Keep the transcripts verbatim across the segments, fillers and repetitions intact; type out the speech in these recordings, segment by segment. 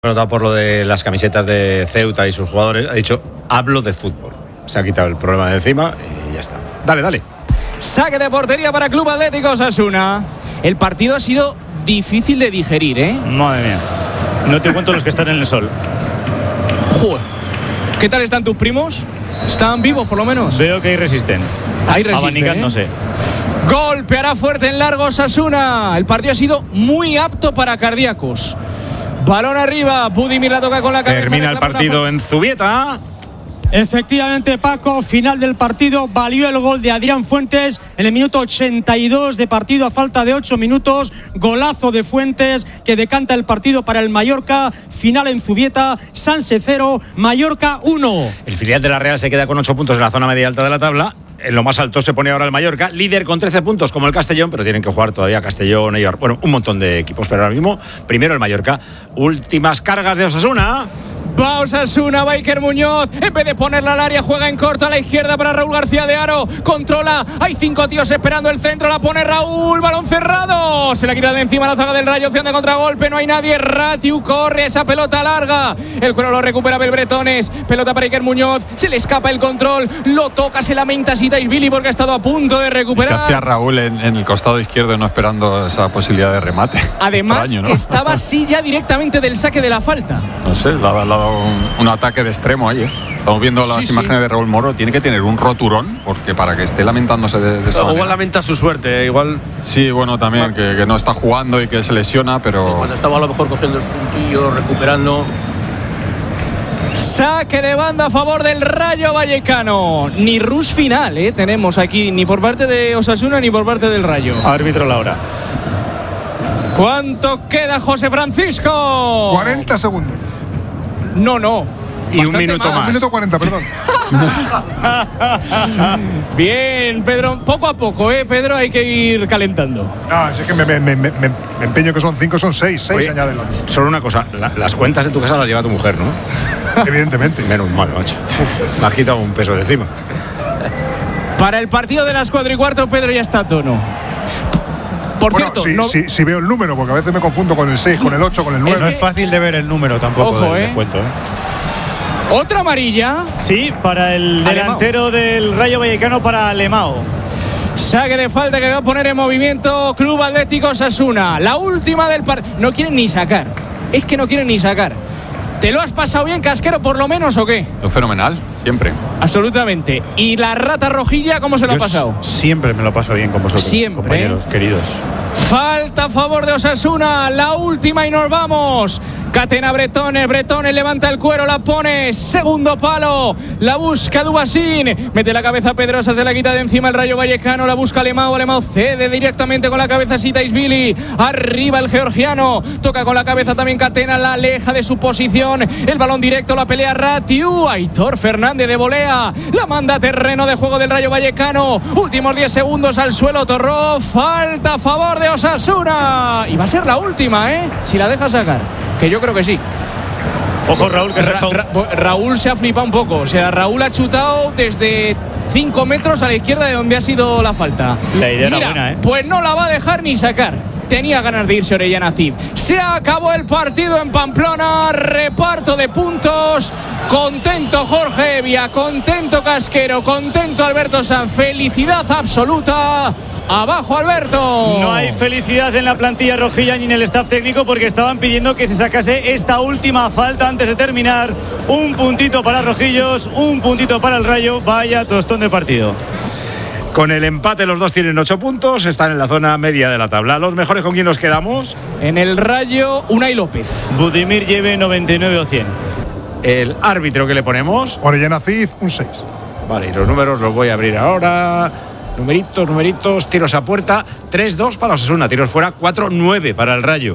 Notado por lo de las camisetas de Ceuta y sus jugadores, ha dicho, hablo de fútbol. Se ha quitado el problema de encima y ya está. Dale, dale. Saque de portería para Club Atlético Osasuna. El partido ha sido difícil de digerir, ¿eh? Madre mía. No te cuento los que están en el sol. Joder. ¿Qué tal están tus primos? ¿Están vivos por lo menos? Veo que hay resisten. Hay resisten, abanicándose. ¿eh? Golpeará fuerte en largo Osasuna. El partido ha sido muy apto para cardíacos. Balón arriba, Budimir la toca con la cabeza. Termina el partido en Zubieta. Efectivamente, Paco, final del partido. Valió el gol de Adrián Fuentes en el minuto ochenta y dos de partido a falta de ocho minutos. Golazo de Fuentes que decanta el partido para el Mallorca. Final en Zubieta, Sanse cero, Mallorca uno. El filial de la Real se queda con ocho puntos en la zona media alta de la tabla. En lo más alto se pone ahora el Mallorca, líder con trece puntos como el Castellón, pero tienen que jugar todavía Castellón, Eibar, bueno, un montón de equipos, pero ahora mismo primero el Mallorca. Últimas cargas de Osasuna. Va Osasuna, va Iker Muñoz. En vez de ponerla al área, juega en corto a la izquierda para Raúl García de Haro. Controla, hay cinco tíos esperando el centro. La pone Raúl, balón cerrado. Se la quita de encima la zaga del Rayo, opción de contragolpe. No hay nadie, Ratiu corre esa pelota larga. El cuero lo recupera Belbretones. Pelota para Iker Muñoz. Se le escapa el control. Lo toca, se lamenta Sidaishvili porque ha estado a punto de recuperar. ¿Qué hacía Raúl en, en el costado izquierdo no esperando esa posibilidad de remate? Además, extraño, ¿no? que estaba así ya directamente del saque de la falta. No sé, le ha dado un, un ataque de extremo ahí, ¿eh? Estamos viendo las sí, imágenes sí. de Raúl Moro. Tiene que tener un roturón porque para que esté lamentándose de, de esa no, manera. Igual lamenta su suerte, igual. Sí, bueno, también que, que no está jugando y que se lesiona, pero Cuando estaba a lo mejor cogiendo el puntillo, recuperando. Saque de banda a favor del Rayo Vallecano. Ni rush final, ¿eh? Tenemos aquí, ni por parte de Osasuna ni por parte del Rayo. Árbitro Laura. ¿Cuánto queda, José Francisco? cuarenta segundos. No, no. Y un Bastante minuto más. más. Un minuto cuarenta, perdón. Bien, Pedro, poco a poco, ¿eh, Pedro? Hay que ir calentando. No, es que me, me, me, me, me empeño que son cinco, son seis. Seis, Oye, añádelo. solo una cosa, la, las cuentas de tu casa las lleva tu mujer, ¿no? Evidentemente. Menos mal, macho. Uf, me has quitado un peso de encima. Para el partido de las cuatro y cuarto, Pedro ya está a tono. Por Bueno, cierto, si, no... si, si veo el número, porque a veces me confundo con el seis, con el ocho, con el nueve. No es fácil de ver el número tampoco. Ojo, del eh. descuento, ¿eh? Otra amarilla. Sí, para el Alemão. delantero del Rayo Vallecano, para Alemão. Saque de falta que va a poner en movimiento Club Atlético Osasuna. La última del partido. No quieren ni sacar. Es que no quieren ni sacar. ¿Te lo has pasado bien, Casquero, por lo menos, o qué? fenomenal, siempre. Absolutamente. ¿Y la rata rojilla cómo se lo ha Yo pasado? Siempre me lo paso bien con vosotros, Siempre, compañeros, ¿eh? queridos. Falta a favor de Osasuna, la última y nos vamos. Catena Bretones, Bretones levanta el cuero, la pone, segundo palo, la busca Dubasín, mete la cabeza Pedrosa, se la quita de encima el Rayo Vallecano, la busca Alemão, Alemão cede directamente con la cabeza Sidaishvili, arriba el georgiano, toca con la cabeza también Catena, la aleja de su posición, el balón directo, la pelea Ratiu, Aitor Fernández de volea, la manda a terreno de juego del Rayo Vallecano, últimos diez segundos al suelo Torró, falta a favor de Osasuna, y va a ser la última, ¿eh? Si la deja sacar. Que yo creo que sí. Ojo, Raúl, que Ra- Ra- Raúl se ha flipado un poco. O sea, Raúl ha chutado desde cinco metros a la izquierda de donde ha sido la falta. La idea era Mira, buena, ¿eh? Pues no la va a dejar ni sacar. Tenía ganas de irse Orellana Cid. Se acabó el partido en Pamplona. Reparto de puntos. Contento Jorge Evia, contento Casquero, contento Alberto Sanz. Felicidad absoluta. Abajo Alberto. No hay felicidad en la plantilla rojilla ni en el staff técnico porque estaban pidiendo que se sacase esta última falta antes de terminar. Un puntito para Rojillos, un puntito para el Rayo. Vaya tostón de partido. Con el empate los dos tienen ocho puntos, están en la zona media de la tabla. ¿Los mejores con quién nos quedamos? En el Rayo, Unai López. Budimir lleve noventa y nueve o cien. El árbitro que le ponemos. Orellana Cid, un seis. Vale, y los números los voy a abrir ahora. Numeritos, numeritos, tiros a puerta, tres dos para Osasuna, tiros fuera, cuatro nueve para el Rayo.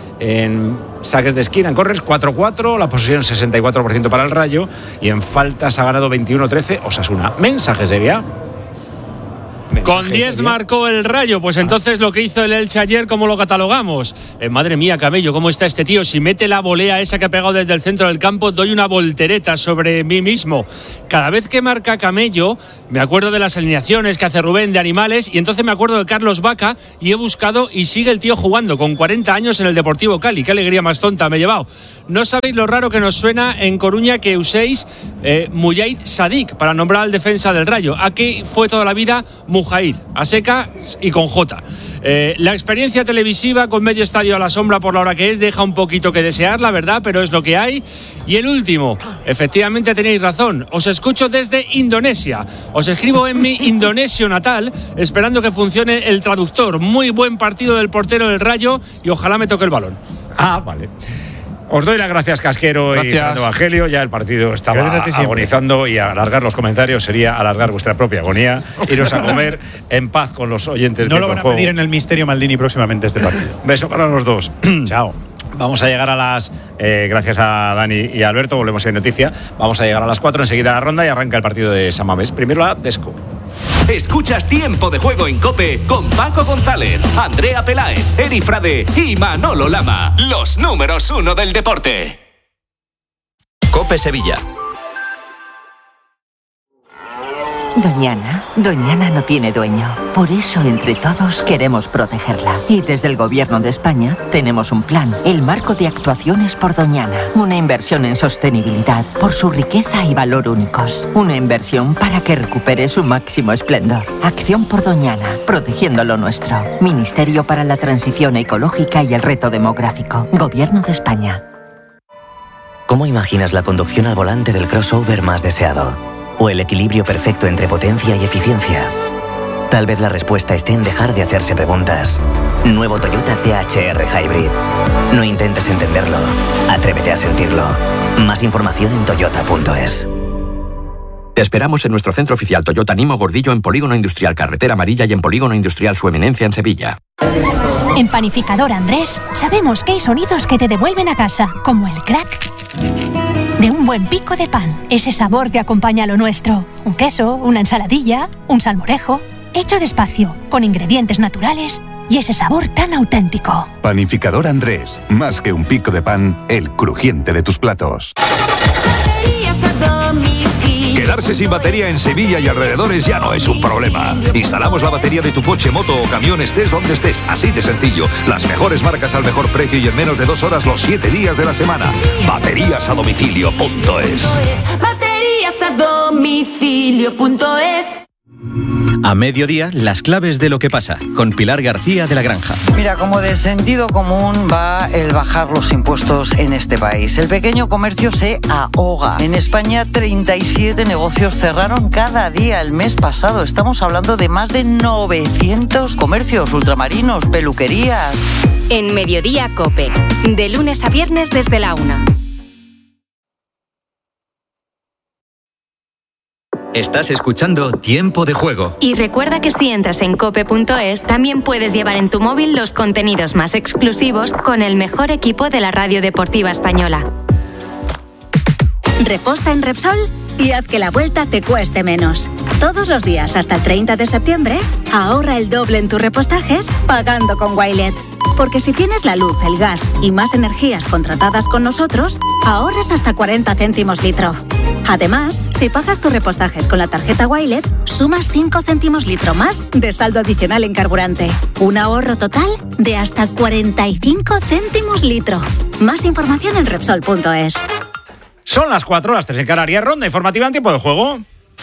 En saques de esquina, en corners, cuatro cuatro, la posesión sesenta y cuatro por ciento para el Rayo. Y en faltas ha ganado veintiuno trece Osasuna. Mensajes, Evia. Con diez marcó el Rayo, pues entonces lo que hizo el Elche ayer, ¿cómo lo catalogamos? Eh, madre mía, Camello, ¿cómo está este tío? Si mete la volea esa que ha pegado desde el centro del campo, doy una voltereta sobre mí mismo. Cada vez que marca Camello, me acuerdo de las alineaciones que hace Rubén de animales, y entonces me acuerdo de Carlos Vaca, y he buscado y sigue el tío jugando con cuarenta años en el Deportivo Cali. Qué alegría más tonta me he llevado. No sabéis lo raro que nos suena en Coruña que uséis eh, Mujaid Sadik para nombrar al defensa del Rayo. Aquí fue toda la vida Mujaid, a seca y con J. Eh, la experiencia televisiva con medio estadio a la sombra por la hora que es deja un poquito que desear, la verdad, pero es lo que hay. Y el último, efectivamente tenéis razón, os escucho desde Indonesia, os escribo en mi indonesio natal esperando que funcione el traductor. Muy buen partido del portero del Rayo y ojalá me toque el balón. Ah, vale. Os doy las gracias, Casquero gracias. y Fernando Evangelio. Ya el partido estaba agonizando y alargar los comentarios sería alargar vuestra propia agonía. Iros a comer en paz con los oyentes. No lo van a pedir en el Misterio Maldini próximamente este partido. Beso para los dos. Chao. Vamos a llegar a las, eh, gracias a Dani y a Alberto, volvemos en noticia. Vamos a llegar a las cuatro, enseguida a la ronda y arranca el partido de San Mamés. Primero la Desco. Escuchas Tiempo de Juego en COPE con Paco González, Andrea Peláez, Eri Frade y Manolo Lama. Los números uno del deporte. COPE Sevilla. Doñana, Doñana no tiene dueño. Por eso, entre todos, queremos protegerla. Y desde el Gobierno de España tenemos un plan, el Marco de Actuaciones por Doñana. Una inversión en sostenibilidad por su riqueza y valor únicos. Una inversión para que recupere su máximo esplendor. Acción por Doñana, protegiendo lo nuestro. Ministerio para la Transición Ecológica y el Reto Demográfico. Gobierno de España. ¿Cómo imaginas la conducción al volante del crossover más deseado? ¿O el equilibrio perfecto entre potencia y eficiencia? Tal vez la respuesta esté en dejar de hacerse preguntas. Nuevo Toyota T H R Hybrid. No intentes entenderlo, atrévete a sentirlo. Más información en toyota punto es. Te esperamos en nuestro centro oficial Toyota Nimo Gordillo en Polígono Industrial Carretera Amarilla y en Polígono Industrial Su Eminencia en Sevilla. En Panificador Andrés sabemos que hay sonidos que te devuelven a casa, como el crack de un buen pico de pan, ese sabor que acompaña a lo nuestro. Un queso, una ensaladilla, un salmorejo, hecho despacio, con ingredientes naturales y ese sabor tan auténtico. Panificador Andrés, más que un pico de pan, el crujiente de tus platos. Quedarse sin batería en Sevilla y alrededores ya no es un problema. Instalamos la batería de tu coche, moto o camión, estés donde estés, así de sencillo. Las mejores marcas al mejor precio y en menos de dos horas los siete días de la semana. Baterías a domicilio punto es. Baterías a domicilio punto es. A mediodía, las claves de lo que pasa, con Pilar García de la Granja. Mira, como de sentido común va el bajar los impuestos en este país. El pequeño comercio se ahoga. En España, treinta y siete negocios cerraron cada día el mes pasado. Estamos hablando de más de novecientos comercios, ultramarinos, peluquerías. En Mediodía COPE, de lunes a viernes desde la una. Estás escuchando Tiempo de Juego. Y recuerda que si entras en cope punto es, también puedes llevar en tu móvil los contenidos más exclusivos con el mejor equipo de la radio deportiva española. Reposta en Repsol y haz que la vuelta te cueste menos. Todos los días hasta el treinta de septiembre, ahorra el doble en tus repostajes pagando con Wilet. Porque si tienes la luz, el gas y más energías contratadas con nosotros, ahorras hasta cuarenta céntimos litro. Además, si pagas tus repostajes con la tarjeta Wilet, sumas cinco céntimos litro más de saldo adicional en carburante. Un ahorro total de hasta cuarenta y cinco céntimos litro. Más información en Repsol punto es. Son las cuatro, las tres en Canarias. Ronda informativa en Tiempo de Juego.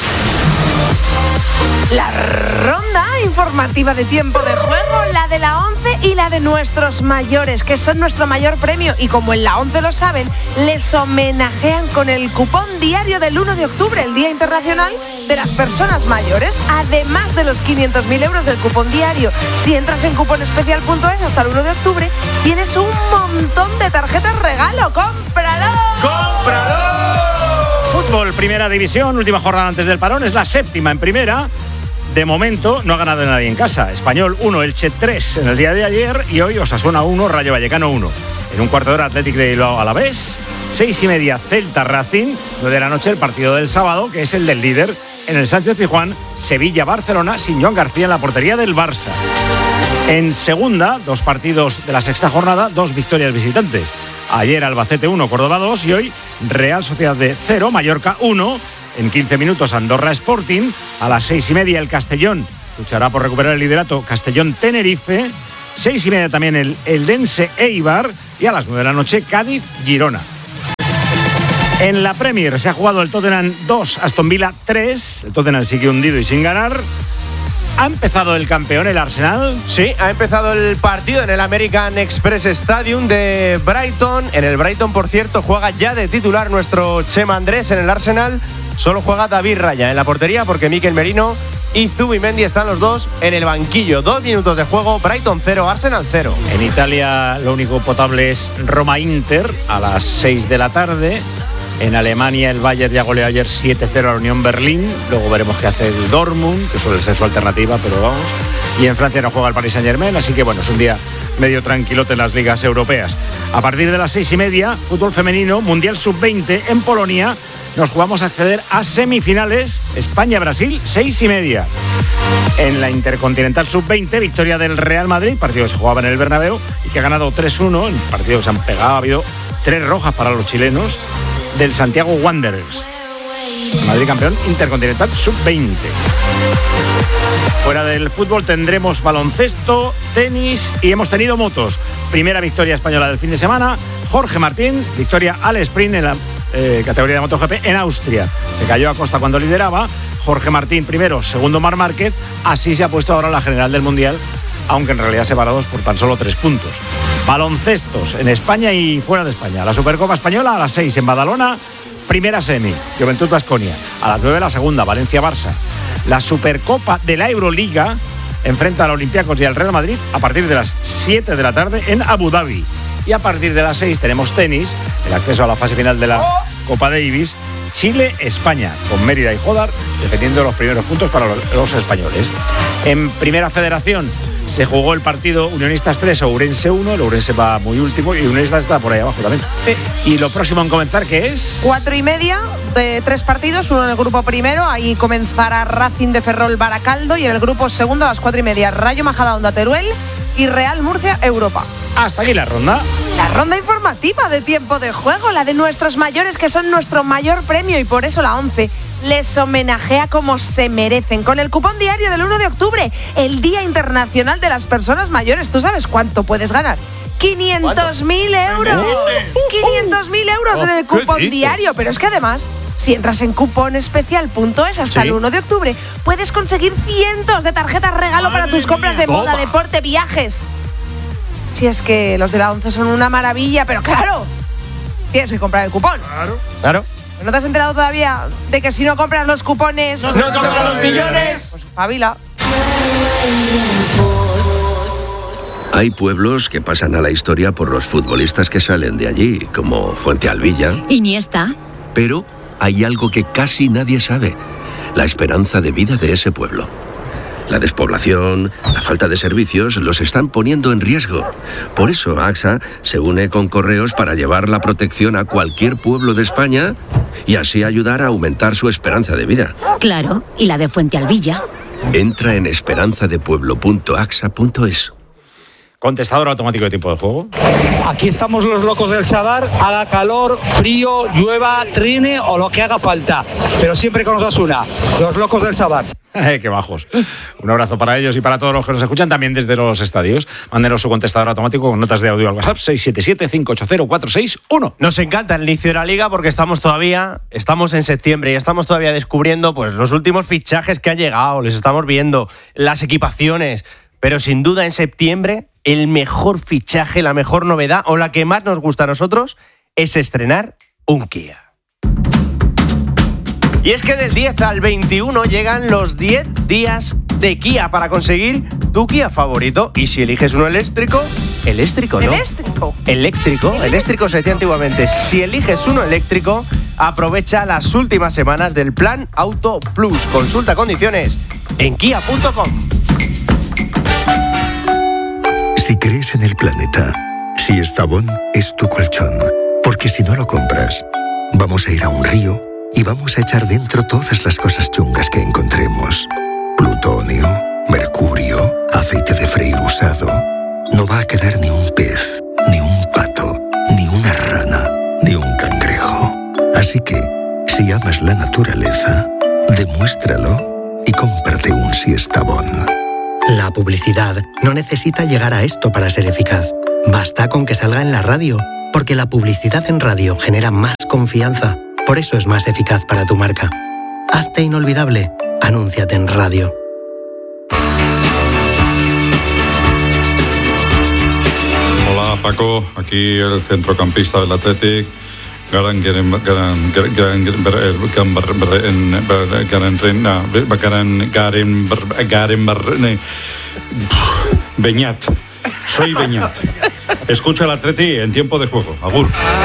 La ronda informativa de Tiempo de Juego, la de la ONCE y la de nuestros mayores, que son nuestro mayor premio. Y como en la ONCE lo saben, les homenajean con el cupón diario del uno de octubre, el Día Internacional de las Personas Mayores, además de los quinientos mil euros del cupón diario. Si entras en cupón especial punto es hasta el uno de octubre, tienes un montón de tarjetas regalo. ¡Cómpralo! ¡Cómpralo! Fútbol, Primera División, última jornada antes del parón, es la séptima en Primera. De momento no ha ganado nadie en casa. Español uno, Elche tres en el día de ayer y hoy Osasuna uno, Rayo Vallecano uno. En un cuarto de hora Athletic de Bilbao Alavés, seis y media Celta Racing, nueve de la noche el partido del sábado, que es el del líder en el Sánchez-Pizjuán, Sevilla-Barcelona, sin Joan García en la portería del Barça. En segunda, dos partidos de la sexta jornada, dos victorias visitantes. Ayer Albacete uno, Córdoba dos y hoy Real Sociedad de cero, Mallorca uno. En quince minutos Andorra Sporting. A las seis y media el Castellón luchará por recuperar el liderato, Castellón-Tenerife. Seis y media también el Eldense-Eibar. Y a las nueve de la noche Cádiz-Girona. En la Premier se ha jugado el Tottenham dos, Aston Villa tres. El Tottenham sigue hundido y sin ganar. ¿Ha empezado el campeón, el Arsenal? Sí, ha empezado el partido en el American Express Stadium de Brighton. En el Brighton, por cierto, juega ya de titular nuestro Chema Andrés. En el Arsenal solo juega David Raya en la portería porque Mikel Merino y Zubimendi están los dos en el banquillo. Dos minutos de juego, Brighton cero, Arsenal cero. En Italia lo único potable es Roma-Inter a las seis de la tarde. En Alemania el Bayern ya goleó ayer siete cero a la Unión Berlín. Luego veremos qué hace el Dortmund, que suele ser su alternativa, pero vamos. Y en Francia no juega el Paris Saint-Germain, así que bueno, es un día medio tranquilote en las ligas europeas. A partir de las seis y media, fútbol femenino, Mundial sub veinte en Polonia. Nos jugamos a acceder a semifinales, España-Brasil, seis y media. En la Intercontinental sub veinte, victoria del Real Madrid, partido que se jugaba en el Bernabéu y que ha ganado tres uno. En partido que se han pegado, ha habido tres rojas para los chilenos. Del Santiago Wanderers. Madrid campeón Intercontinental sub veinte. Fuera del fútbol tendremos baloncesto, tenis y hemos tenido motos. Primera victoria española del fin de semana. Jorge Martín, victoria al sprint en la eh, categoría de MotoGP en Austria. Se cayó a Costa cuando lideraba. Jorge Martín primero, segundo Marc Márquez. Así se ha puesto ahora la general del Mundial, aunque en realidad separados por tan solo tres puntos. Baloncestos en España y fuera de España. La Supercopa Española a las seis en Badalona, primera semi, Juventud Baskonia. A las nueve la segunda, Valencia-Barça. La Supercopa de la Euroliga enfrenta al Olympiacos y al Real Madrid a partir de las siete de la tarde en Abu Dhabi. Y a partir de las seis tenemos tenis, el acceso a la fase final de la Copa Davis, Chile-España, con Mérida y Jodar defendiendo los primeros puntos para los, los españoles. En Primera Federación se jugó el partido Unionistas tres, Ourense uno. El Ourense va muy último y Unionistas está por ahí abajo también. Sí. Y lo próximo en comenzar, ¿qué es? Cuatro y media de tres partidos, uno en el grupo primero. Ahí comenzará Racing de Ferrol Baracaldo y en el grupo segundo a las cuatro y media Rayo Majadahonda Teruel y Real Murcia Europa. Hasta aquí la ronda. La ronda informativa de tiempo de juego, la de nuestros mayores que son nuestro mayor premio y por eso la once les homenajea como se merecen con el cupón diario del uno de octubre, el Día Internacional de las Personas Mayores. ¿Tú sabes cuánto puedes ganar? quinientos mil euros. quinientos mil euros oh, en el cupón diario. Pero es que además, si entras en cuponespecial punto es hasta ¿Sí? el uno de octubre, puedes conseguir cientos de tarjetas regalo Madre para tus compras mía, de moda, toma. deporte, viajes. Si es que los de la once son una maravilla, pero claro, tienes que comprar el cupón. Claro. Claro. ¿No te has enterado todavía de que si no compras los cupones no, no tocan los millones? Pues espabila. Hay pueblos que pasan a la historia por los futbolistas que salen de allí, como Fuentealbilla. Iniesta. Pero hay algo que casi nadie sabe: la esperanza de vida de ese pueblo. La despoblación, la falta de servicios los están poniendo en riesgo. Por eso AXA se une con Correos para llevar la protección a cualquier pueblo de España y así ayudar a aumentar su esperanza de vida. Claro, y la de Fuentealbilla. Entra en esperanza de pueblo punto axa punto es. Contestador automático de tiempo de juego. Aquí estamos los locos del Sadar, haga calor, frío, llueva, trine o lo que haga falta. Pero siempre con Osasuna, los locos del Sadar. Eh, ¡Qué bajos! Un abrazo para ellos y para todos los que nos escuchan también desde los estadios. Mándenos su contestador automático con notas de audio al WhatsApp seis siete siete, cinco ocho cero, cuatro seis uno. Nos encanta el inicio de la Liga porque estamos todavía, estamos en septiembre y estamos todavía descubriendo pues los últimos fichajes que han llegado, les estamos viendo, las equipaciones. Pero sin duda en septiembre el mejor fichaje, la mejor novedad o la que más nos gusta a nosotros es estrenar un Kia. Y es que del diez al veintiuno llegan los diez días de Kia para conseguir tu Kia favorito. Y si eliges uno eléctrico, eléctrico, ¿no? Eléctrico. Eléctrico, eléctrico se decía antiguamente. Si eliges uno eléctrico, aprovecha las últimas semanas del Plan Auto Plus. Consulta condiciones en kia punto com. Si crees en el planeta, si Estavón es tu colchón, porque si no lo compras, vamos a ir a un río y vamos a echar dentro todas las cosas chungas que encontremos. Plutonio, mercurio, aceite de freír usado. No va a quedar ni un pez, ni un pato, ni una rana, ni un cangrejo. Así que, si amas la naturaleza, demuéstralo y cómprate un Siestabón. La publicidad no necesita llegar a esto para ser eficaz. Basta con que salga en la radio, porque la publicidad en radio genera más confianza. Por eso es más eficaz para tu marca. Hazte inolvidable. Anúnciate en radio. Hola Paco, aquí el centrocampista del Athletic. Garan Garan Garan Garan Garan Garan Garan Beñat. Soy Beñat. Escucha el Atleti en tiempo de juego. Agur.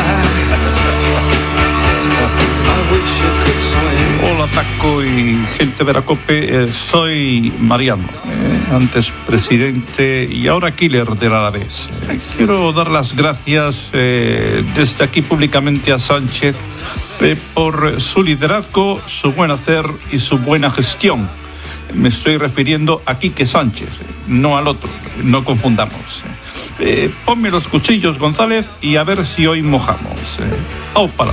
Hola Paco y gente de la COPE, eh, soy Mariano, eh, antes presidente y ahora killer del Alavés. Eh, quiero dar las gracias eh, desde aquí públicamente a Sánchez eh, por su liderazgo, su buen hacer y su buena gestión. Me estoy refiriendo a Quique Sánchez, eh, no al otro, no confundamos. Eh, ponme los cuchillos, González, y a ver si hoy mojamos. Eh, ¡Au para!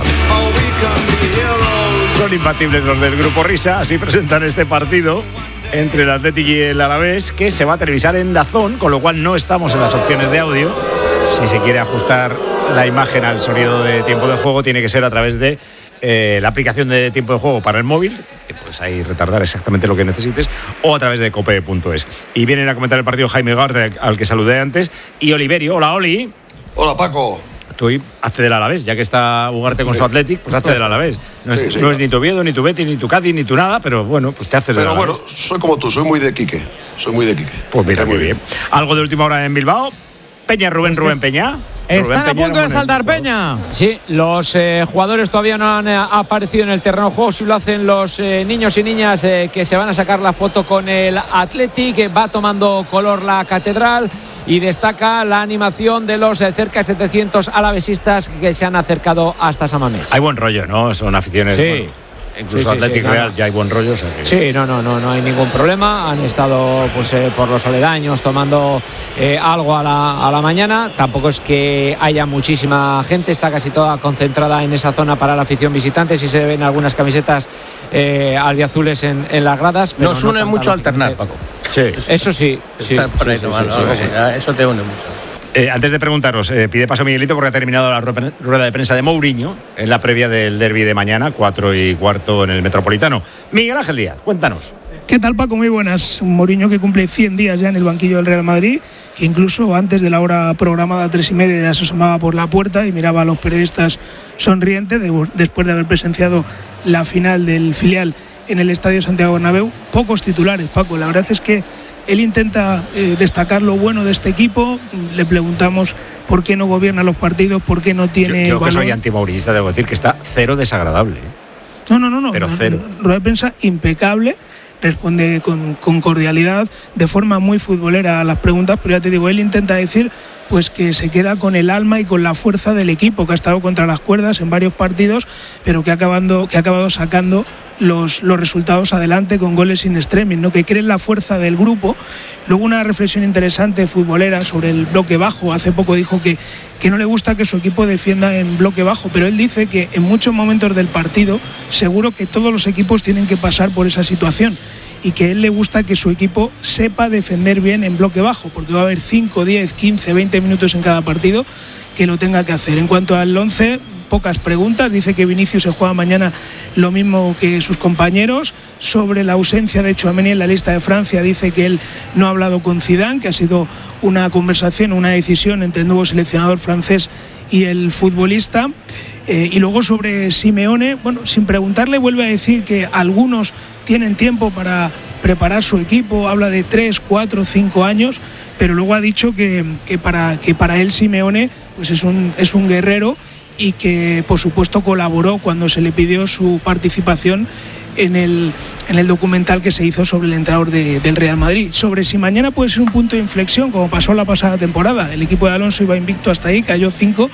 Son imbatibles los del Grupo Risa, así presentan este partido entre el Athletic y el Alavés, que se va a televisar en DAZN, con lo cual no estamos en las opciones de audio. Si se quiere ajustar la imagen al sonido de tiempo de juego, tiene que ser a través de eh, la aplicación de tiempo de juego para el móvil, que puedes ahí retardar exactamente lo que necesites, o a través de cope punto es. Y vienen a comentar el partido Jaime Garde, al que saludé antes, y Oliverio. Hola, Oli. Hola, Paco. Tú hazte del Alavés, ya que está Ugarte con sí. su Athletic, pues hazte del Alavés. No, sí, es, sí, no es ni tu Oviedo, ni tu Betis, ni tu Cádiz, ni tu nada, pero bueno, pues te haces del Alavés. Pero bueno, soy como tú, soy muy de Quique, soy muy de Quique. Pues mira, muy bien. bien. Algo de última hora en Bilbao. Peña, Rubén, pues Rubén Peña. Están Rubén a punto de saltar, Peña. Sí, los eh, jugadores todavía no han eh, aparecido en el terreno de juego. Si lo hacen los eh, niños y niñas eh, que se van a sacar la foto con el Athletic. Va tomando color la catedral y destaca la animación de los eh, cerca de setecientos alavesistas que se han acercado hasta San Mamés. Hay buen rollo, ¿no? Son aficiones. Sí. Bueno. Incluso sí, sí, Athletic sí, Real no. ya hay buen rollo. O sea que... Sí, no, no, no, no hay ningún problema. Han estado pues eh, por los aledaños tomando eh, algo a la, a la mañana. Tampoco es que haya muchísima gente, está casi toda concentrada en esa zona para la afición visitante. Sí se ven algunas camisetas eh, albiazules en, en las gradas. Pero Nos no une mucho alternar, Paco. Sí, eso sí. sí, sí, sí, sí, bueno, sí, no, sí, sí, sí. Eso te une mucho. Eh, antes de preguntaros, eh, pide paso Miguelito porque ha terminado la rueda de prensa de Mourinho en la previa del derbi de mañana, cuatro y cuarto en el Metropolitano. Miguel Ángel Díaz, cuéntanos. ¿Qué tal, Paco? Muy buenas. Un Mourinho que cumple cien días ya en el banquillo del Real Madrid, que incluso antes de la hora programada a tres y media ya se asomaba por la puerta y miraba a los periodistas sonriente de, después de haber presenciado la final del filial en el Estadio Santiago Bernabéu. Pocos titulares, Paco. La verdad es que él intenta eh, destacar lo bueno de este equipo. Le preguntamos por qué no gobierna los partidos, por qué no tiene. Yo, yo que valor. soy antimourista, debo decir que está cero desagradable. No, no, no, no. Pero cero. Rueda de prensa impecable. Responde con, con cordialidad, de forma muy futbolera a las preguntas, pero ya te digo, él intenta decir pues que se queda con el alma y con la fuerza del equipo, que ha estado contra las cuerdas en varios partidos, pero que ha acabado, que ha acabado sacando los, los resultados adelante con goles in extremis, ¿no? Que cree en la fuerza del grupo. Luego una reflexión interesante futbolera sobre el bloque bajo. Hace poco dijo que, que no le gusta que su equipo defienda en bloque bajo, pero él dice que en muchos momentos del partido seguro que todos los equipos tienen que pasar por esa situación y que a él le gusta que su equipo sepa defender bien en bloque bajo, porque va a haber cinco, diez, quince, veinte minutos en cada partido que lo tenga que hacer. En cuanto al once, pocas preguntas. Dice que Vinicius se juega mañana lo mismo que sus compañeros. Sobre la ausencia de Tchouaméni en la lista de Francia, dice que él no ha hablado con Zidane, que ha sido una conversación, una decisión entre el nuevo seleccionador francés y el futbolista. Eh, y luego sobre Simeone, bueno, sin preguntarle, vuelve a decir que algunos tienen tiempo para preparar su equipo, habla de tres, cuatro, cinco años, pero luego ha dicho que, que, para, que para él Simeone pues es un, es un guerrero y que por supuesto colaboró cuando se le pidió su participación en el, en el documental que se hizo sobre el entrenador de, del Real Madrid. Sobre si mañana puede ser un punto de inflexión, como pasó la pasada temporada. El equipo de Alonso iba invicto hasta ahí, cayó cinco,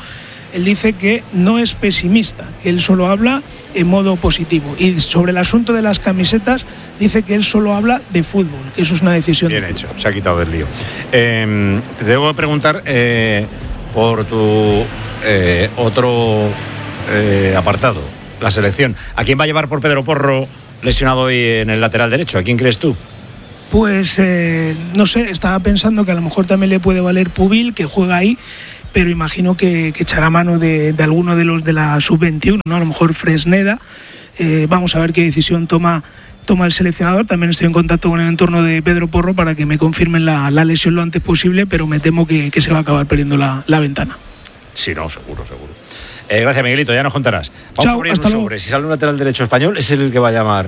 él dice que no es pesimista, que él solo habla en modo positivo. Y sobre el asunto de las camisetas, dice que él solo habla de fútbol, que eso es una decisión. Bien hecho, se ha quitado del lío. Eh, te tengo que preguntar eh, por tu eh, otro eh, apartado, la selección. ¿A quién va a llevar por Pedro Porro, lesionado hoy en el lateral derecho? ¿A quién crees tú? Pues eh, no sé, estaba pensando que a lo mejor también le puede valer Pubil, que juega ahí, pero imagino que, que echará mano de, de alguno de los de la sub veintiuno, ¿no? A lo mejor Fresneda. Eh, vamos a ver qué decisión toma, toma el seleccionador. También estoy en contacto con el entorno de Pedro Porro para que me confirmen la, la lesión lo antes posible, pero me temo que, que se va a acabar perdiendo la, la ventana. Sí, no, seguro, seguro. Eh, gracias, Miguelito, ya nos contarás. Vamos Chao, a abrir hasta un luego. sobre. Si sale un lateral derecho español, es el que va a llamar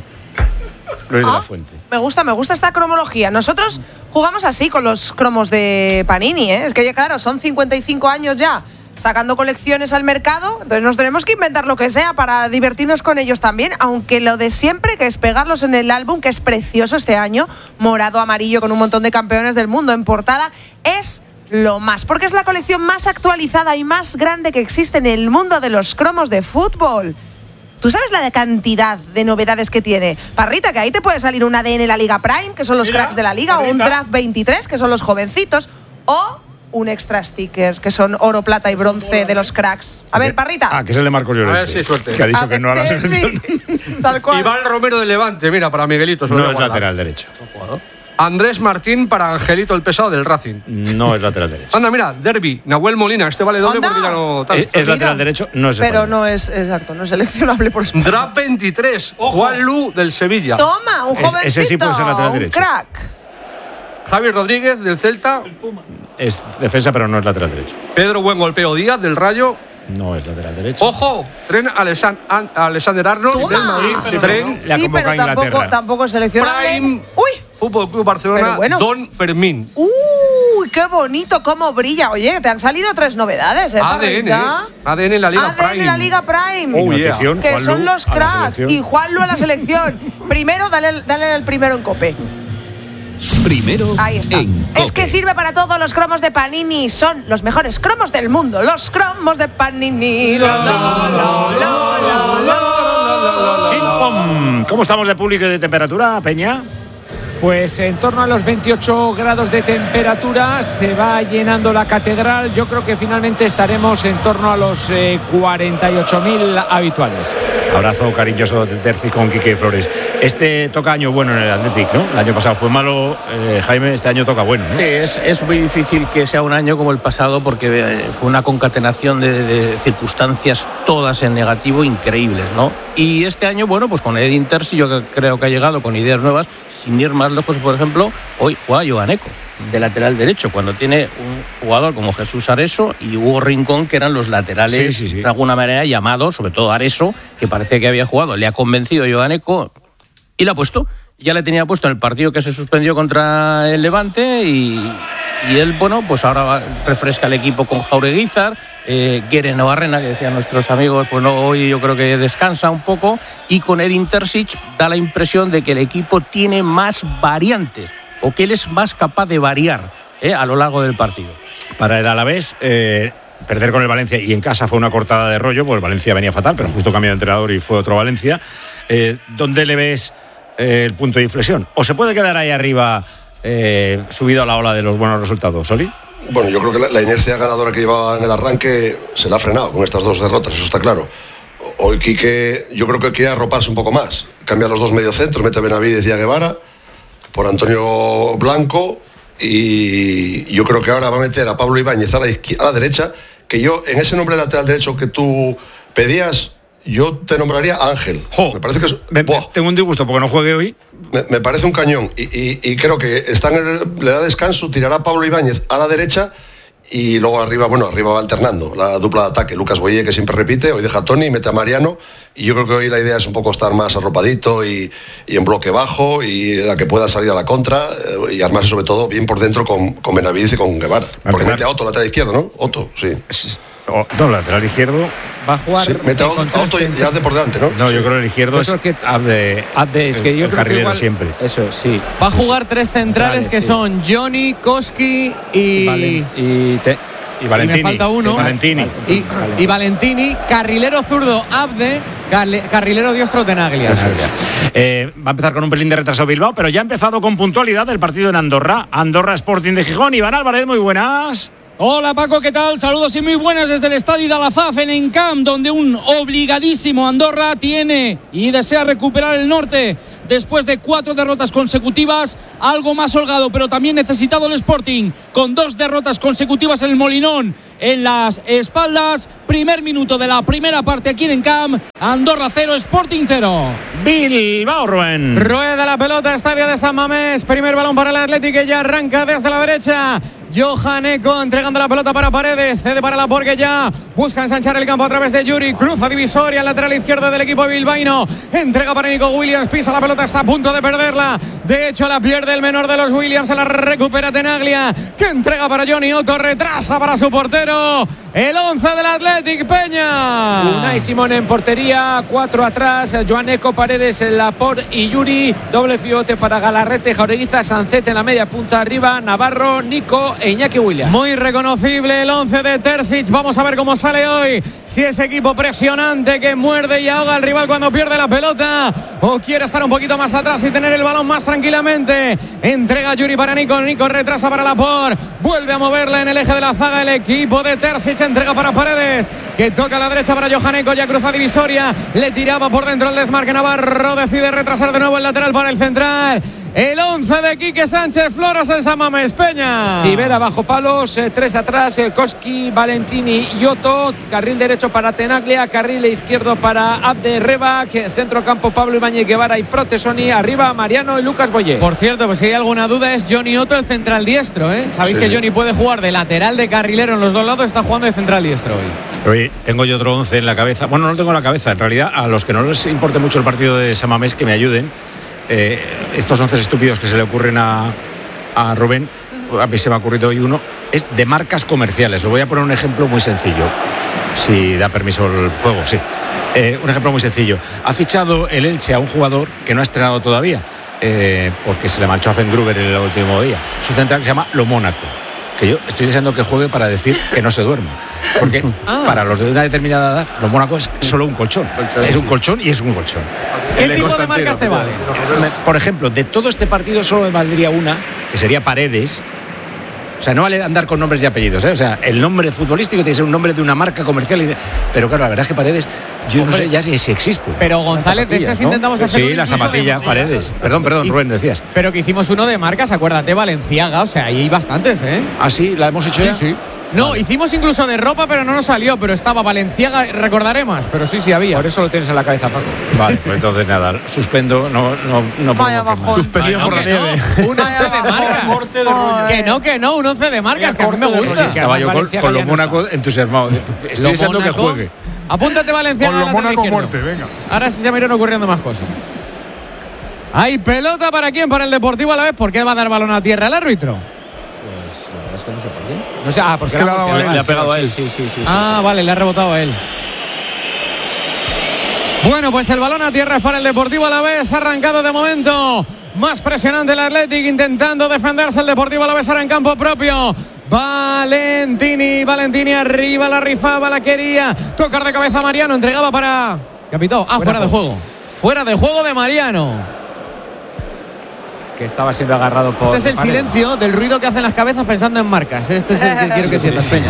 Luis Ah, de la Fuente. Me gusta, me gusta esta cromología. Nosotros jugamos así con los cromos de Panini, ¿eh? Es que, oye, claro, son cincuenta y cinco años ya sacando colecciones al mercado, entonces nos tenemos que inventar lo que sea para divertirnos con ellos también, aunque lo de siempre, que es pegarlos en el álbum, que es precioso este año, morado, amarillo, con un montón de campeones del mundo en portada, es lo más, porque es la colección más actualizada y más grande que existe en el mundo de los cromos de fútbol. ¿Tú sabes la de cantidad de novedades que tiene? Parrita, que ahí te puede salir un A D N la Liga Prime, que son los Mira, cracks de la Liga, Parrita. o un Draft veintitrés, que son los jovencitos, o un Extra Stickers, que son oro, plata y bronce de los cracks. A ver, Parrita. Ah, que es el de Marcos Llorente. A ver si suerte. Que ha dicho A que no a la ver, selección. sí, tal cual. Iván Romero de Levante, mira, para Miguelito. se lo No voy a es guardar. lateral derecho. Andrés Martín para Angelito el Pesado del Racing. No es lateral derecho. Anda, mira, Derby, Nahuel Molina, este vale doble Anda. porque ya no tal. Es, es lateral derecho, no es Pero español. no es, exacto, no es seleccionable por España. Draft veintitrés, Juan Lu del Sevilla. Toma, un Es- jovencito, ese sí puede ser lateral un derecho. crack. Javi Rodríguez del Celta. Es defensa, pero no es lateral derecho. Pedro Buen Golpeo Díaz del Rayo. No es lateral derecho. Ojo, tren Alesan- An- Alexander Arnold Toma. del Madrid. Tren Le ha Sí, convocado pero a tampoco, Inglaterra. tampoco es seleccionable. Prime. Uy, Fútbol Club Barcelona. Pero bueno. Don Fermín. uy, qué bonito, cómo brilla. Oye, te han salido tres novedades, ¿eh, A D N, Parrita? ¿eh? A D N en la Liga A D N Prime. en la Liga Prime. Oh, yeah. Notición, Que Juanlu son los a la cracks. selección. Y Juanlu a la selección. Primero, dale, dale el primero en Cope. Primero Ahí está. en Es que sirve para todos los cromos de Panini. Son los mejores cromos del mundo. Los cromos de Panini. Lo, lo, lo, lo, lo, lo. Chim, pom. ¿Cómo estamos de público y de temperatura, Peña? Pues en torno a los veintiocho grados de temperatura se va llenando la catedral. Yo creo que finalmente estaremos en torno a los eh, cuarenta y ocho mil habituales. Abrazo cariñoso de Terci con Quique Flores. Este toca año bueno en el Athletic, ¿no? El año pasado fue malo, eh, Jaime, este año toca bueno, ¿no? Sí, es, es muy difícil que sea un año como el pasado porque eh, fue una concatenación de, de circunstancias todas en negativo increíbles, ¿no? Y este año, bueno, pues con Edin Terzi yo creo que ha llegado con ideas nuevas, sin ir más lejos, por ejemplo, hoy juega Joan Eco, de lateral derecho, cuando tiene un jugador como Jesús Areso y Hugo Rincón, que eran los laterales, Sí, sí, sí. de alguna manera llamados, sobre todo Areso, que parecía que había jugado, le ha convencido Joan Eco y la ha puesto. Ya le tenía puesto en el partido que se suspendió contra el Levante y, y él, bueno, pues ahora va- refresca el equipo con Jaureguizar, eh, Guere Navarrena, que decían nuestros amigos, pues no, hoy yo creo que descansa un poco, y con Edin Terzic da la impresión de que el equipo tiene más variantes o que él es más capaz de variar eh, a lo largo del partido. Para el Alavés, eh, perder con el Valencia y en casa fue una cortada de rollo, pues el Valencia venía fatal, pero justo cambió de entrenador y fue otro Valencia. Eh, ¿Dónde le ves eh, el punto de inflexión? ¿O se puede quedar ahí arriba eh, subido a la ola de los buenos resultados, Soli? Bueno, yo creo que la, la inercia ganadora que llevaba en el arranque se la ha frenado con estas dos derrotas, eso está claro. Hoy Quique, yo creo que quiere arroparse un poco más. Cambia los dos mediocentros, mete a Benavides y a Guevara por Antonio Blanco, y yo creo que ahora va a meter a Pablo Ibáñez a la, izquier- a la derecha, que yo en ese nombre lateral derecho que tú pedías, yo te nombraría Ángel. Me parece que es, Me- me- tengo un disgusto porque no juegue hoy. me, me parece un cañón y, y- y creo que está en el- le da descanso, tirará Pablo Ibáñez a la derecha y luego arriba, bueno, arriba va alternando la dupla de ataque. Lucas Boye, que siempre repite, hoy deja a Tony, mete a Mariano, y yo creo que hoy la idea es un poco estar más arropadito y, y en bloque bajo, y la que pueda salir a la contra, eh, y armarse sobre todo bien por dentro con, con Benavides y con Guevara. Porque mete a Otto lateral izquierdo, ¿no? Otto, sí. O- no, lateral izquierdo. Va a jugar. Sí, mete a Otto, a Otto y hace por delante, ¿no? No, yo creo que el izquierdo Yo es creo que- Abde, Abde, es que yo el creo que carrilero igual- siempre. Eso es, sí. Va a jugar tres centrales Vale, que sí. son Johnny, Koski y. Vale, y, te- Y Valentini. Y me falta uno. Y Valentini. Y, y Valentini, carrilero zurdo Abde, carrilero diestro Tenaglia. Eh, va a empezar con un pelín de retraso Bilbao, pero ya ha empezado con puntualidad el partido en Andorra. Andorra Sporting de Gijón. Iván Álvarez, muy buenas. Hola Paco, ¿qué tal? Saludos y muy buenas desde el estadio de Alazaf en Encamp, donde un obligadísimo Andorra tiene y desea recuperar el norte después de cuatro derrotas consecutivas, algo más holgado, pero también necesitado el Sporting, con dos derrotas consecutivas en el Molinón en las espaldas. Primer minuto de la primera parte aquí en Encamp, Andorra cero, Sporting cero. Bilbao, Rubén. Rueda la pelota, estadio de San Mamés, primer balón para el Atlético que ya arranca desde la derecha. Johan Eko entregando la pelota para Paredes, cede para Laporte, ya busca ensanchar el campo a través de Yuri, cruza divisoria, lateral izquierdo del equipo bilbaíno, entrega para Nico Williams, pisa la pelota, está a punto de perderla, de hecho la pierde el menor de los Williams, se la recupera Tenaglia, que entrega para Johnny Otto, retrasa para su portero, el once del Athletic, Peña. Unai Simón en portería, cuatro atrás, Johan Eko, Paredes, Laporte y Yuri, doble pivote para Galarrete, Jaureguiza, Sancet en la media punta arriba, Navarro, Nico e Iñaki Williams. Muy reconocible el once de Terzic. Vamos a ver cómo sale hoy. Si ese equipo presionante que muerde y ahoga al rival cuando pierde la pelota, o quiere estar un poquito más atrás y tener el balón más tranquilamente. Entrega Yuri para Nico. Nico retrasa para Laporte. Vuelve a moverla en el eje de la zaga el equipo de Terzic. Entrega para Paredes, que toca a la derecha para Johan Eko. Ya cruza divisoria. Le tiraba por dentro el desmarque. Navarro decide retrasar de nuevo el lateral para el central. El once de Quique Sánchez Flores en San Mamés, Peña. Sivera bajo palos, eh, tres atrás, eh, Koski, Valentini y Otto. Carril derecho para Tenaglia, carril izquierdo para Abde Rebac, centro campo Pablo Ibáñez Guevara y Protesoni, arriba Mariano y Lucas Boyer. Por cierto, pues si hay alguna duda es Johnny Otto el central diestro, ¿eh? Sabéis sí, que Johnny puede jugar de lateral, de carrilero en los dos lados, está jugando de central diestro hoy. Oye, tengo yo otro once en la cabeza. Bueno, no lo tengo en la cabeza, en realidad a los que no les importe mucho el partido de San Mamés que me ayuden. Eh, estos once estúpidos que se le ocurren a, a Rubén, a mí se me ha ocurrido hoy uno, es de marcas comerciales. Os voy a poner un ejemplo muy sencillo, si da permiso el juego, sí. Eh, un ejemplo muy sencillo. Ha fichado el Elche a un jugador que no ha estrenado todavía, eh, porque se le marchó a Fengruber el último día. Es un central que se llama Lo Mónaco, que yo estoy deseando que juegue para decir que no se duerma. Porque ah. para los de una determinada edad, Lo Mónaco es solo un colchón. colchón es un colchón y es un colchón. ¿Qué tipo de marcas te vale? Por ejemplo, de todo este partido solo me valdría una, que sería Paredes. O sea, no vale andar con nombres y apellidos, ¿eh? O sea, el nombre futbolístico tiene que ser un nombre de una marca comercial. Pero claro, la verdad es que Paredes, yo Hombre, no sé ya si, si existe. Pero González, de esas ¿no? intentamos hacer. Sí, las zapatillas, Paredes. Perdón, perdón, Rubén, decías. Pero que hicimos uno de marcas, acuérdate, Valenciaga. O sea, ahí hay bastantes, ¿eh? Ah, sí, la hemos hecho sí, ya. Sí, sí. No, vale. Hicimos incluso de ropa, pero no nos salió. Pero estaba Valenciaga, recordaré más. Pero sí, sí había. Por eso lo tienes en la cabeza, Paco. Vale, pues entonces nada, suspendo, no, no, no Vaya bajón. Suspendido por la nieve. No, un once de marcas. Que no, que no, un once de marcas, que a mí me gusta. Estaba yo con, con los Mónaco entusiasmado. Estoy deseando que juegue. Apúntate, Valenciaga. Con los Mónaco muerte, venga. Ahora sí se me irán ocurriendo más cosas. ¿Hay pelota para quién? Para el Deportivo Alavés. ¿Por qué va a dar balón a tierra el árbitro? Es que no sé por qué. No sé, ah, porque es que la, le, le, le ha pegado a él. Sí, sí, sí. Ah, sí, vale, sí. le ha rebotado a él. Bueno, pues el balón a tierra es para el Deportivo Alavés. Arrancado de momento. Más presionante el Athletic, intentando defenderse el Deportivo Alavés ahora en campo propio. Valentini, Valentini arriba, la rifaba, la quería. Tocar de cabeza a Mariano, entregaba para Capitão. Ah, fuera, fuera de juego. Fuera de juego de Mariano. Que estaba siendo agarrado por. Este es el Paredes. Silencio del ruido que hacen las cabezas pensando en marcas. Este es el que quiero que entiendas, Peña.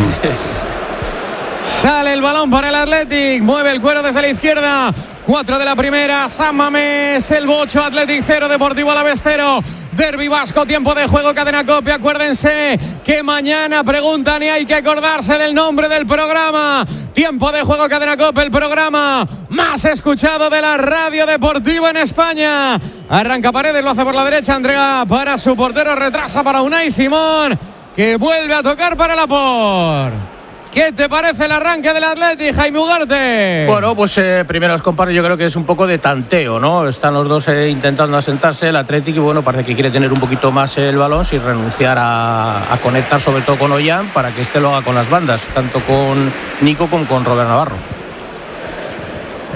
Sale el balón para el Athletic. Mueve el cuero desde la izquierda. Cuatro de la primera. San Mamés, el Bocho, Athletic cero, Deportivo Alavés cero. Derbi vasco, tiempo de juego, Cadena Cope. Acuérdense que mañana preguntan y hay que acordarse del nombre del programa. Tiempo de juego, Cadena Cope, el programa más escuchado de la radio deportiva en España. Arranca Paredes, lo hace por la derecha, entrega para su portero, retrasa para Unai Simón, que vuelve a tocar para Laporte. ¿Qué te parece el arranque del Athletic, Jaime Ugarte? Bueno, pues eh, primero os comparo, yo creo que es un poco de tanteo, ¿no? Están los dos eh, intentando asentarse, el Athletic, y bueno, parece que quiere tener un poquito más el balón sin renunciar a, a conectar sobre todo con Ollán para que este lo haga con las bandas, tanto con Nico como con Robert Navarro. Eh,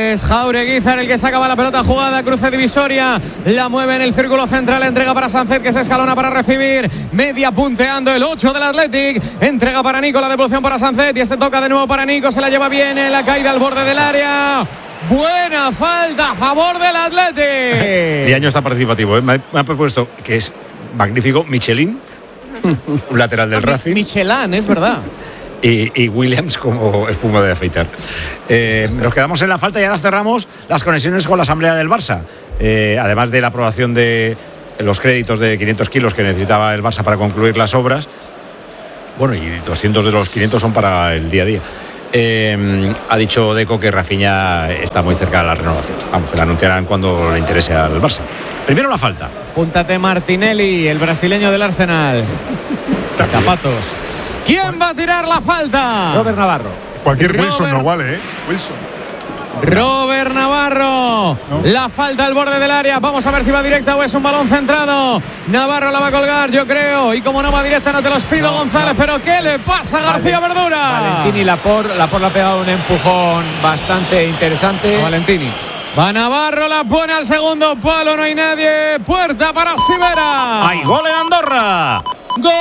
Es Jaureguizar el que sacaba la pelota jugada, cruce divisoria, la mueve en el círculo central, entrega para Sánchez que se escalona para recibir, media punteando el ocho del Athletic, entrega para Nico, la devolución para Sánchez y este toca de nuevo para Nico, se la lleva bien en la caída al borde del área. Buena falta a favor del Athletic. Mi año está participativo, ¿eh? me, me ha propuesto que es magnífico Michelin, un lateral del Racing. Michelin, es verdad. Y, y Williams como espuma de afeitar. Eh, nos quedamos en la falta y ahora cerramos las conexiones con la asamblea del Barça. Eh, además de la aprobación de los créditos de quinientos kilos que necesitaba el Barça para concluir las obras. Bueno, y doscientos de los quinientos son para el día a día. Eh, ha dicho Deco que Rafinha está muy cerca de la renovación. Vamos, que la anunciarán cuando le interese al Barça. Primero la falta. Púntate Martinelli, el brasileño del Arsenal. Zapatos. ¿Quién va a tirar la falta? Robert Navarro. Cualquier Robert. Wilson no vale, ¿eh? Wilson. Robert Navarro. No. La falta al borde del área. Vamos a ver si va directa o es un balón centrado. Navarro la va a colgar, yo creo. Y como no va directa, no te los pido, no, González. No. Pero ¿qué le pasa a García vale. Verdura? Valentini Laporte. Laporte le ha pegado un empujón bastante interesante. A Valentini. Va Navarro, la pone al segundo palo. No hay nadie. Puerta para Sivera. ¡Hay gol en Andorra! ¡Gol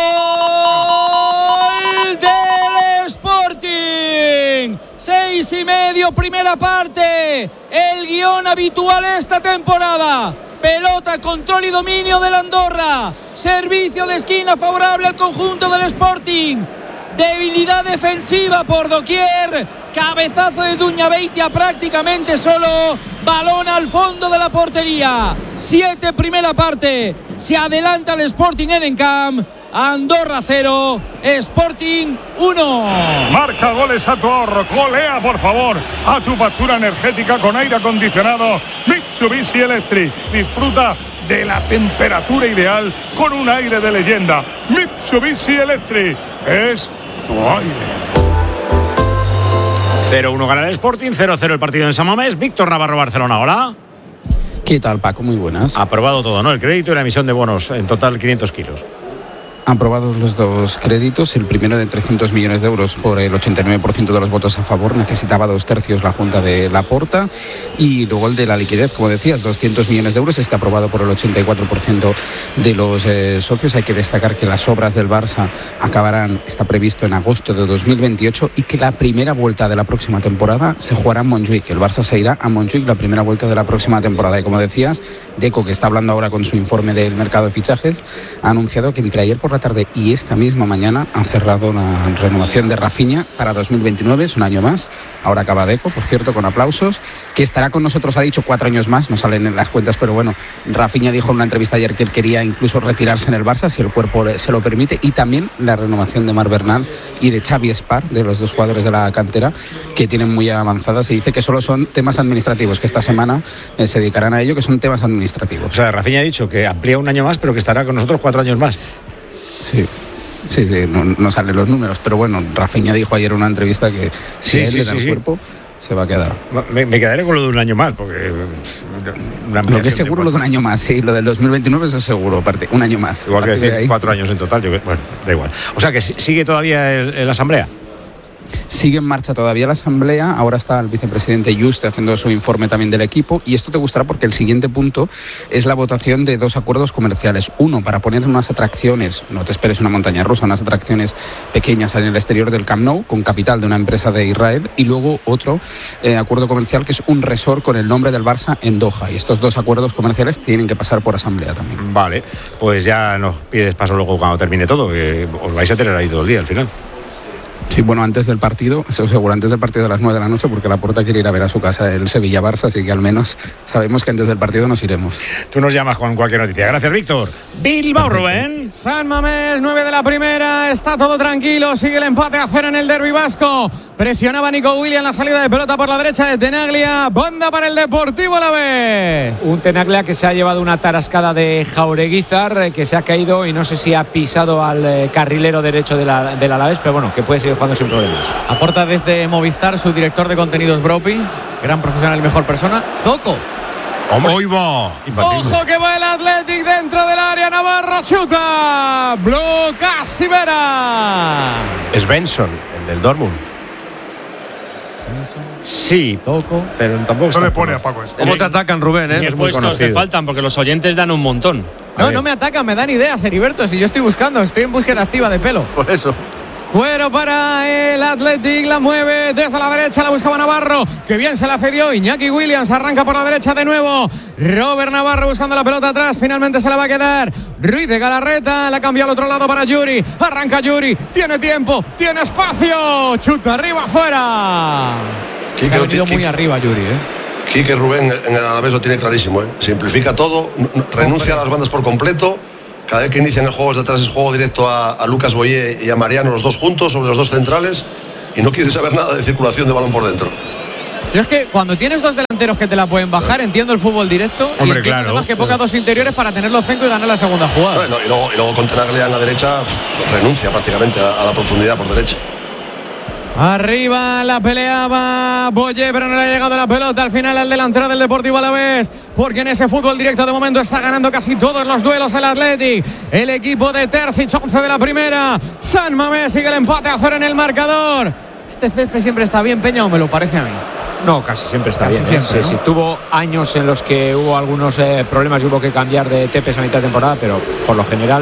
del Sporting! Seis y medio, primera parte. El guión habitual esta temporada. Pelota, control y dominio del Andorra. Servicio de esquina favorable al conjunto del Sporting. Debilidad defensiva por doquier. Cabezazo de Duñabeitia prácticamente solo. Balón al fondo de la portería. Siete, primera parte. Se adelanta el Sporting en Encamp. Andorra cero, Sporting uno. Marca goles a tu ahorro, golea por favor a tu factura energética con aire acondicionado Mitsubishi Electric. Disfruta de la temperatura ideal con un aire de leyenda. Mitsubishi Electric es tu aire. cero uno gana el Sporting, cero cero el partido en San Mamés. Víctor Navarro, Barcelona, hola. ¿Qué tal, Paco? Muy buenas. Aprobado todo, ¿no? El crédito y la emisión de bonos, en total quinientos kilos. Aprobados los dos créditos, el primero de trescientos millones de euros por el ochenta y nueve por ciento de los votos a favor, necesitaba dos tercios la Junta de Laporta, y luego el de la liquidez, como decías, doscientos millones de euros, está aprobado por el ochenta y cuatro por ciento de los eh, socios. Hay que destacar que las obras del Barça acabarán, está previsto en agosto de dos mil veintiocho, y que la primera vuelta de la próxima temporada se jugará en Montjuic. El Barça se irá a Montjuic la primera vuelta de la próxima temporada, y como decías, Deco, que está hablando ahora con su informe del mercado de fichajes, ha anunciado que entre ayer por la tarde y esta misma mañana han cerrado la renovación de Rafinha para dos mil veintinueve, es un año más. Ahora acaba Deco, por cierto, con aplausos, que estará con nosotros, ha dicho cuatro años más, no salen en las cuentas, pero bueno, Rafinha dijo en una entrevista ayer que él quería incluso retirarse en el Barça si el cuerpo se lo permite, y también la renovación de Marc Bernal y de Xavi Espar, de los dos jugadores de la cantera, que tienen muy avanzadas. Se dice que solo son temas administrativos, que esta semana eh, se dedicarán a ello, que son temas administrativos. O sea, Rafinha ha dicho que amplía un año más, pero que estará con nosotros cuatro años más. Sí. Sí, sí, no, no salen los números, pero bueno, Rafinha dijo ayer en una entrevista que si sí, él sí, le da sí, el sí. cuerpo, se va a quedar. Me, me quedaré con lo de un año más, porque... Una lo que es seguro, lo de un año más, sí, lo del dos mil veintinueve eso es seguro, aparte, un año más. Igual que decir cuatro años en total, yo, bueno, da igual. O sea, que sigue todavía el, el asamblea. Sigue en marcha todavía la asamblea, ahora está el vicepresidente Juste haciendo su informe también del equipo, y esto te gustará porque el siguiente punto es la votación de dos acuerdos comerciales. Uno, para poner unas atracciones, no te esperes una montaña rusa, unas atracciones pequeñas en el exterior del Camp Nou, con capital de una empresa de Israel, y luego otro eh, acuerdo comercial que es un resort con el nombre del Barça en Doha, y estos dos acuerdos comerciales tienen que pasar por asamblea también. Vale, pues ya nos pides paso luego cuando termine todo, que os vais a tener ahí todo el día al final. Sí, bueno, antes del partido, seguro, antes del partido de las nueve de la noche, porque Laporta quiere ir a ver a su casa el Sevilla-Barça, así que al menos sabemos que antes del partido nos iremos. Tú nos llamas con cualquier noticia. Gracias, Víctor. Bilbao, Rubén. San Mamés, nueve de la primera, está todo tranquilo, sigue el empate a cero en el derbi vasco. Presionaba Nico Williams la salida de pelota por la derecha de Tenaglia. Banda para el Deportivo Alavés. Un Tenaglia que se ha llevado una tarascada de Jaureguizar, que se ha caído y no sé si ha pisado al eh, carrilero derecho de la, del Alavés, pero bueno, que puede seguir jugando sin problemas. Aporta desde Movistar su director de contenidos Bropi, gran profesional y mejor persona, Zoco. ¡Hoy va! ¡Ojo que va el Athletic dentro del área! Navarro chuta. Bloca Sivera. Es Benson, el del Dortmund. Sí, poco, pero tampoco no le pone a Paco eso. ¿Cómo te atacan, Rubén? Eh? ¿Qué puestos te faltan? Porque los oyentes dan un montón. No, no me atacan, me dan ideas, Heriberto. Si yo estoy buscando, estoy en búsqueda activa de pelo. Por eso. Cuero para el Athletic, la mueve desde la derecha, la buscaba Navarro, que bien se la cedió. Iñaki Williams arranca por la derecha de nuevo. Robert Navarro buscando la pelota atrás, finalmente se la va a quedar Ruiz de Galarreta, la cambia al otro lado para Yuri. Arranca Yuri, tiene tiempo, tiene espacio, chuta arriba, afuera. Se ha metido muy arriba Yuri, eh. Quique Rubén en el Alavés lo tiene clarísimo, ¿eh? Simplifica todo, renuncia a las bandas por completo. Cada vez que inician el juego desde atrás es juego directo a, a Lucas Boyé y a Mariano, los dos juntos, sobre los dos centrales, y no quiere saber nada de circulación de balón por dentro. Yo es que cuando tienes dos delanteros que te la pueden bajar, entiendo el fútbol directo. Hombre, y claro. Además que ponga dos interiores para tener los cinco y ganar la segunda jugada. No, y, luego, y luego con Tenaglia en la derecha renuncia prácticamente a, a la profundidad por derecha. Arriba la peleaba Boyé, pero no le ha llegado la pelota al final al delantero del Deportivo Alavés, porque en ese fútbol directo de momento está ganando casi todos los duelos el Athletic. El equipo de Terzic, once de la primera. San Mamés sigue el empate a cero en el marcador. Este césped siempre está bien, Peña, o me lo parece a mí. No, casi siempre está Casi bien. siempre, ¿eh? Sí, ¿no? sí. Tuvo años en los que hubo algunos eh, problemas y hubo que cambiar de Tepes a mitad de temporada, pero por lo general.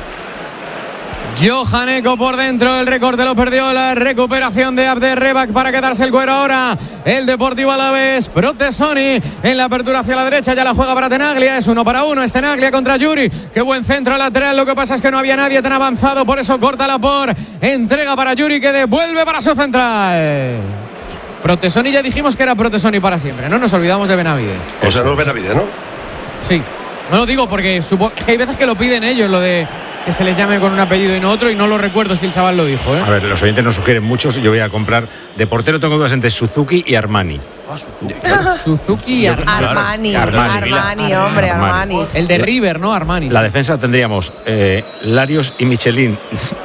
Johan Eco por dentro, el recorte lo perdió, la recuperación de Abder Rebak para quedarse el cuero ahora. El Deportivo Alavés, Protesoni en la apertura hacia la derecha, ya la juega para Tenaglia, es uno para uno, es Tenaglia contra Yuri. Qué buen centro lateral, lo que pasa es que no había nadie tan avanzado, por eso corta la por, entrega para Yuri que devuelve para su central. Protesoni ya dijimos que era Protesoni para siempre, no nos olvidamos de Benavides. O sea, no es Benavides, ¿no? Sí, no lo digo porque supo, es que hay veces que lo piden ellos, lo de que se les llame con un apellido y no otro, y no lo recuerdo si el chaval lo dijo, ¿eh? A ver, los oyentes nos sugieren muchos. Yo voy a comprar. De portero tengo dudas entre Suzuki y Armani. Ah, Suzuki y Armani. Armani, Armani, Armani, hombre, Armani. Armani. El de River, ¿no? Armani. La defensa tendríamos eh, Larios y Michelin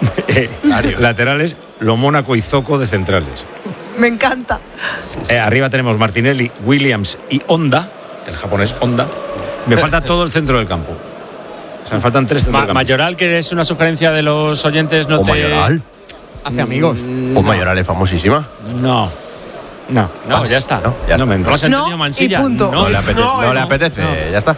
laterales, lo Mónaco y Zoco de centrales. Me encanta. Eh, arriba tenemos Martinelli, Williams y Honda, el japonés Honda. Me falta todo el centro del campo. O sea, me faltan tres centros Ma- del campo. Mayoral, que es una sugerencia de los oyentes, no ¿O te. Mayoral? Hace amigos. ¿O Mayoral es famosísima? No. No. No, ya está. No, ya No me está. ¿No has entendido, No, Mansilla? y punto. No le apetece, No, no le no. apetece, ya está.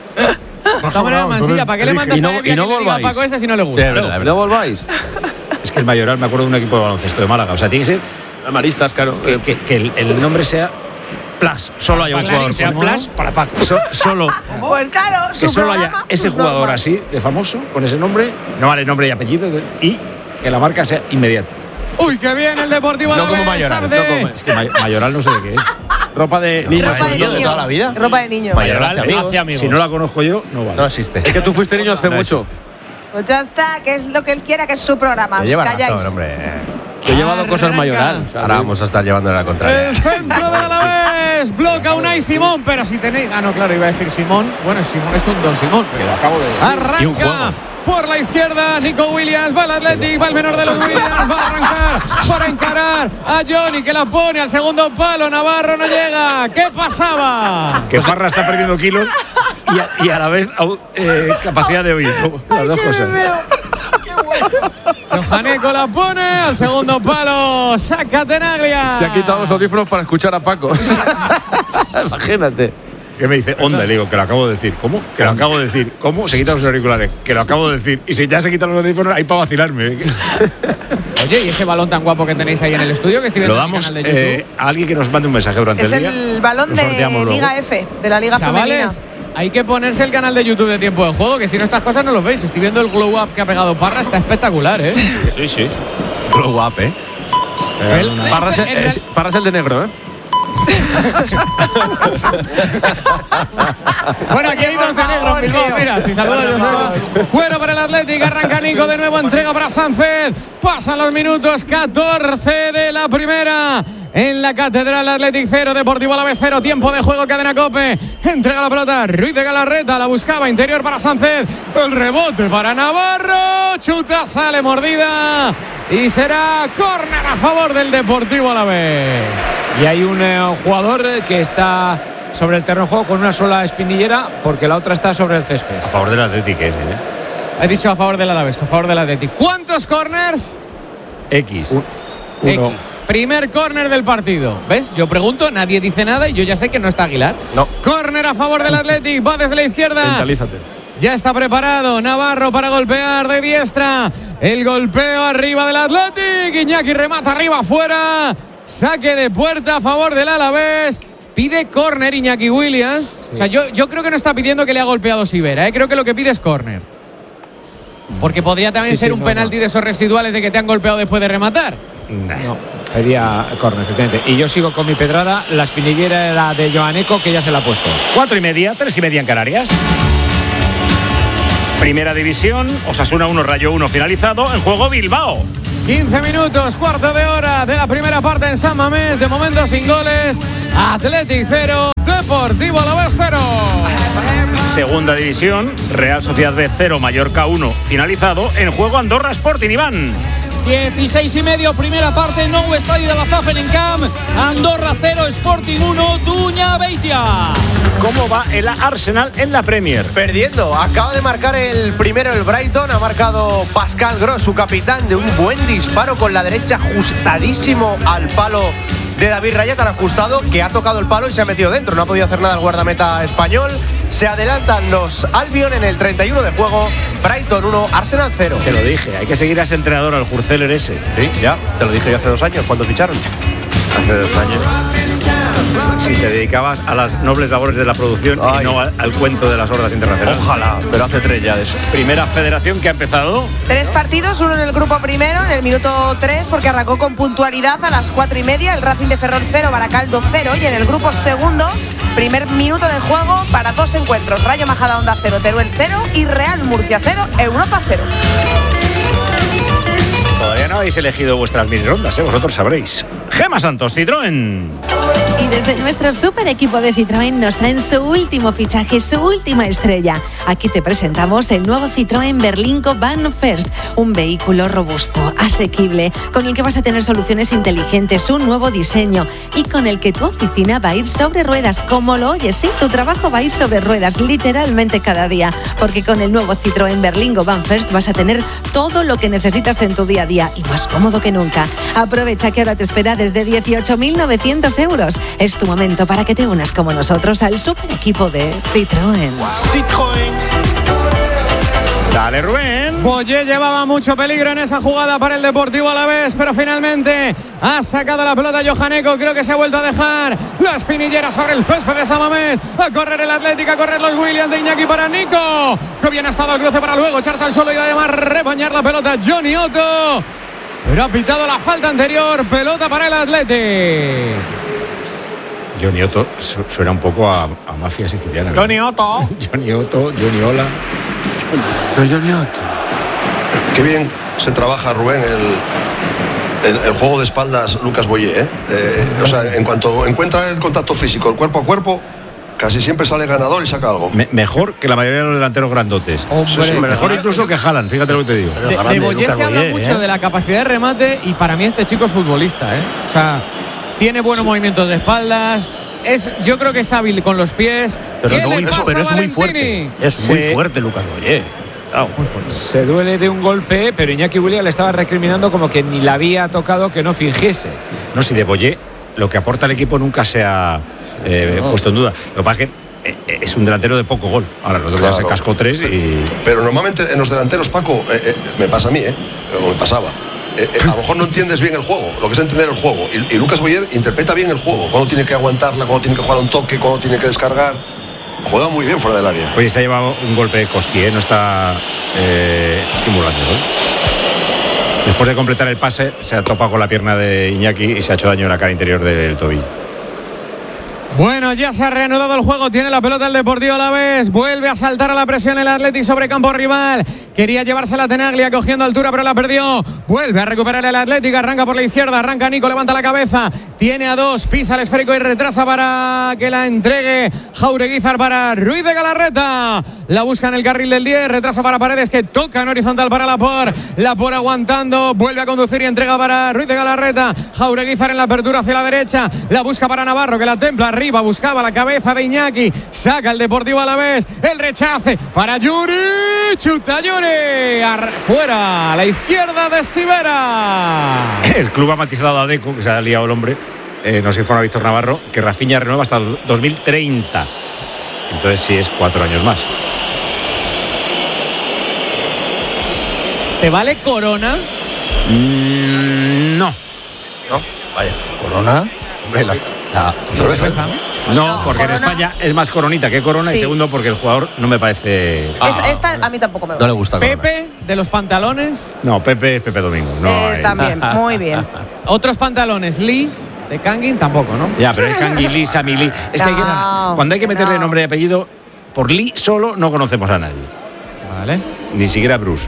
De todas maneras, Mansilla, ¿para qué le mandas Y no- a Evia y no que le diga a volváis. Paco ese si no le Sí, gusta? es verdad, es verdad. No volváis. Es que el Mayoral, me acuerdo de un equipo de baloncesto de Málaga. O sea, tiene que ser Maristas, claro. que, que- que el, el nombre sea Plus. Solo haya un Claro, jugador que sea famoso. Plus para Paco. So- solo Pues claro, su que solo haya programa, ese sus jugador normas. así, de famoso, con ese nombre. No vale nombre y apellido. de- y que la marca sea inmediata. Uy, qué bien el Deportivo No como Alavés, Mayoral, Abde. no como- Es que May- Mayoral no sé de qué es. Ropa de niño. Ropa de de niño. toda la vida. Ropa de niño. Mayoral amigos. hace amigos. Si no la conozco yo, no vale. No existe. Es que tú fuiste niño hace No mucho. existe. Pues ya está, que es lo que él quiera, que es su programa. Me Os lleva calláis. razón, hombre. Yo he llevado cosas Arranca. Mayoral. Ahora vamos a estar llevando la contraria. El centro del Alavés, bloca Unai Simón, pero si tenéis. Ah, no, claro, iba a decir Simón. Bueno, Simón es un don Simón. Pero acabo de. Arranca Y un juego. por la izquierda, Nico Williams, va al Athletic, va el menor de los Williams, va a arrancar para encarar a Johnny, que la pone al segundo palo. Navarro no llega. ¿Qué pasaba? Que Parra está perdiendo kilos y a, y a la vez au- eh, capacidad de oír. Las dos cosas. Johaneco la pone al segundo palo. Saca Tenaglia. Se ha quitado los audífonos para escuchar a Paco. Imagínate. Que me dice, onda, le digo, que lo acabo de decir. ¿Cómo? Que lo acabo de decir. ¿Cómo? Se quitan los auriculares. Que lo acabo de decir. Y si ya se quitan los audífonos, ahí para vacilarme. Oye, ¿y ese balón tan guapo que tenéis ahí en el estudio que estoy viendo Lo en el damos canal de YouTube? eh, a alguien que nos mande un mensaje durante Es el día. el balón Lo de sorteamos luego. Liga F, de la Liga Chavales, Femenina. hay que ponerse el canal de YouTube de Tiempo de Juego, que si no estas cosas no los veis. Estoy viendo el glow up que ha pegado Parra, está espectacular, ¿eh? Sí, sí. Lo guapo, ¿eh? El- Parra es, este- es- Parra es el de negro, ¿eh? Bueno, aquí hay dos de negro, Bilbao. Mira, si saluda a Joseba. Cuero para el Athletic, arranca Nico de nuevo, entrega para Sánchez. Pasan los minutos, catorce de la primera. En la Catedral Athletic cero, Deportivo Alavés cero, tiempo de juego, cadena Cope. Entrega la pelota, Ruiz de Galarreta, la buscaba, interior para Sánchez. El rebote para Navarro, chuta, sale mordida. Y será córner a favor del Deportivo Alavés. Y hay un eh, jugador que está sobre el terreno de juego con una sola espinillera porque la otra está sobre el césped. A favor del Atlético ese, ¿eh? He dicho a favor del Alavés, a favor del Athletic. ¿Cuántos corners? X. X. Primer córner del partido. ¿Ves? Yo pregunto, nadie dice nada y yo ya sé que no está Aguilar. No. Córner a favor del Athletic, va desde la izquierda. Mentalízate. Ya está preparado Navarro para golpear de diestra. El golpeo arriba del Athletic. Iñaki remata arriba afuera. Saque de puerta a favor del Alavés. Pide córner Iñaki Williams. Sí. O sea, yo, yo creo que no está pidiendo que le ha golpeado Sivera, ¿eh? Creo que lo que pide es córner. Porque podría también sí, ser sí, un no, penalti no. de esos residuales de que te han golpeado después de rematar. No, sería córner, efectivamente. Y yo sigo con mi pedrada. La espinillera era de Joaneco, que ya se la ha puesto. Cuatro y media, tres y media en Canarias. Primera división, Osasuna uno, Rayo uno finalizado. En juego Bilbao. quince minutos, cuarto de hora de la primera parte en San Mamés. De momento sin goles. Athletic cero, Deportivo Alavés cero. Segunda división, Real Sociedad B cero, Mallorca uno finalizado. En juego Andorra Sporting, Iván. dieciséis y medio, primera parte, nuevo estadio de la Zafen en Camp. Andorra cero, Sporting uno, Duña Beitia. ¿Cómo va el Arsenal en la Premier? Perdiendo, acaba de marcar el primero el Brighton, ha marcado Pascal Gross, su capitán, de un buen disparo con la derecha ajustadísimo al palo de David Raya, tan ajustado que ha tocado el palo y se ha metido dentro. No ha podido hacer nada el guardameta español. Se adelantan los Albion en el treinta y uno de juego. Brighton uno, Arsenal cero. Te lo dije, hay que seguir a ese entrenador, al Hurceler ese. Sí, ya, te lo dije yo hace dos años, cuando ficharon. Hace dos años. Si te dedicabas a las nobles labores de la producción. Ay. Y no al, al cuento de las hordas internacionales. Ojalá, pero hace tres ya de eso. Primera federación que ha empezado. Tres partidos, uno en el grupo primero, en el minuto tres, porque arrancó con puntualidad a las cuatro y media. El Racing de Ferrol cero, Baracaldo cero. Y en el grupo segundo, primer minuto de juego para dos encuentros. Rayo Majadahonda cero, Teruel cero y Real Murcia cero, Europa cero. Todavía no habéis elegido vuestras mini rondas, ¿eh? Vosotros sabréis. Gema Santos, Citroën. Y desde nuestro super equipo de Citroën nos traen su último fichaje, su última estrella. Aquí te presentamos el nuevo Citroën Berlingo Van First, un vehículo robusto, asequible, con el que vas a tener soluciones inteligentes, un nuevo diseño y con el que tu oficina va a ir sobre ruedas, como lo oyes, sí, tu trabajo va a ir sobre ruedas, literalmente cada día, porque con el nuevo Citroën Berlingo Van First vas a tener todo lo que necesitas en tu día a día y más cómodo que nunca. Aprovecha que ahora te espera desde dieciocho mil novecientos euros. Es tu momento para que te unas como nosotros al super equipo de Citroën. Citroën. Dale, Rubén. Boyé llevaba mucho peligro en esa jugada para el Deportivo Alavés, pero finalmente ha sacado la pelota Johaneco. Creo que se ha vuelto a dejar la espinillera sobre el césped de San Mamés. A correr el Atlético, a correr los Williams de Iñaki para Nico. Que bien ha estado el cruce para luego echarse al suelo y además rebañar la pelota Johnny Otto. Pero ha pitado la falta anterior. Pelota para el Atlético. Johnny Otto suena un poco a, a mafia siciliana, ¿no? Johnny Otto. Johnny Otto, Johnny Ola. Soy Johnny Otto. Qué bien se trabaja, Rubén, el, el, el juego de espaldas Lucas Boyé, ¿eh? Eh, o sea, en cuanto encuentra el contacto físico, el cuerpo a cuerpo, casi siempre sale ganador y saca algo. Me, mejor que la mayoría de los delanteros grandotes. Sí, sí, mejor incluso que Haaland, fíjate lo que te digo. De, de Boyé se habla Boyé, mucho ¿eh? de la capacidad de remate y para mí este chico es futbolista, ¿eh? O sea, tiene buenos sí. movimientos de espaldas. Es, yo creo que es hábil con los pies. Pero, ¿Qué no, le pasa pero es a muy fuerte. Es Se, muy fuerte Lucas Boyé. Claro, muy fuerte. Se duele de un golpe, pero Iñaki Williams le estaba recriminando como que ni la había tocado, que no fingiese. No, si de Boyé lo que aporta al equipo nunca se ha eh, no. puesto en duda. Lo que pasa es que eh, es un delantero de poco gol. Ahora, nosotros claro. ya se cascó tres y... Pero normalmente en los delanteros, Paco, eh, eh, me pasa a mí, ¿eh? O me pasaba. Eh, eh, a lo mejor no entiendes bien el juego, lo que es entender el juego. Y, y Lucas Boyer interpreta bien el juego, cuando tiene que aguantarla, cuando tiene que jugar un toque, cuando tiene que descargar. Juega muy bien fuera del área. Oye, se ha llevado un golpe de Koski, ¿eh? No está eh, simulando, ¿no? Después de completar el pase, se ha topado con la pierna de Iñaki y se ha hecho daño en la cara interior del tobillo. Bueno, ya se ha reanudado el juego, tiene la pelota el Deportivo Alavés, vuelve a saltar a la presión el Athletic sobre campo rival, quería llevársela a Tenaglia cogiendo altura pero la perdió, vuelve a recuperar el Athletic, arranca por la izquierda, arranca Nico, levanta la cabeza, tiene a dos, pisa el esférico y retrasa para que la entregue Jaureguizar para Ruiz de Galarreta. La busca en el carril del diez, retrasa para Paredes, que toca en horizontal para Laporte. Laporte aguantando, vuelve a conducir y entrega para Ruiz de Galarreta. Jaureguizar en la apertura hacia la derecha, la busca para Navarro, que la templa arriba, buscaba la cabeza de Iñaki, saca el Deportivo Alavés, el rechace para Yuri, chuta Yuri, fuera a la izquierda de Sivera. El club ha matizado a Deco, que se ha liado el hombre, eh, nos informa Víctor Navarro, que Rafinha renueva hasta el dos mil treinta, entonces sí es cuatro años más. ¿Te vale Corona? Mm, no. No, vaya, Corona. Hombre, la, la cerveza. No, No, porque Corona. en España es más Coronita que Corona, Sí. y segundo porque el jugador no me parece. Esta, esta a mí tampoco me gusta. no le gusta Corona. Pepe, de los pantalones. No, Pepe es Pepe Domingo. No, Eh, hay- también, muy bien. Otros pantalones, Lee, de Kangin, tampoco, ¿no? Ya, pero es Kangi Lee, Sami Lee. Es que, hay que No, cuando hay que meterle no. nombre y apellido, por Lee solo no conocemos a nadie. Vale. Ni siquiera Bruce.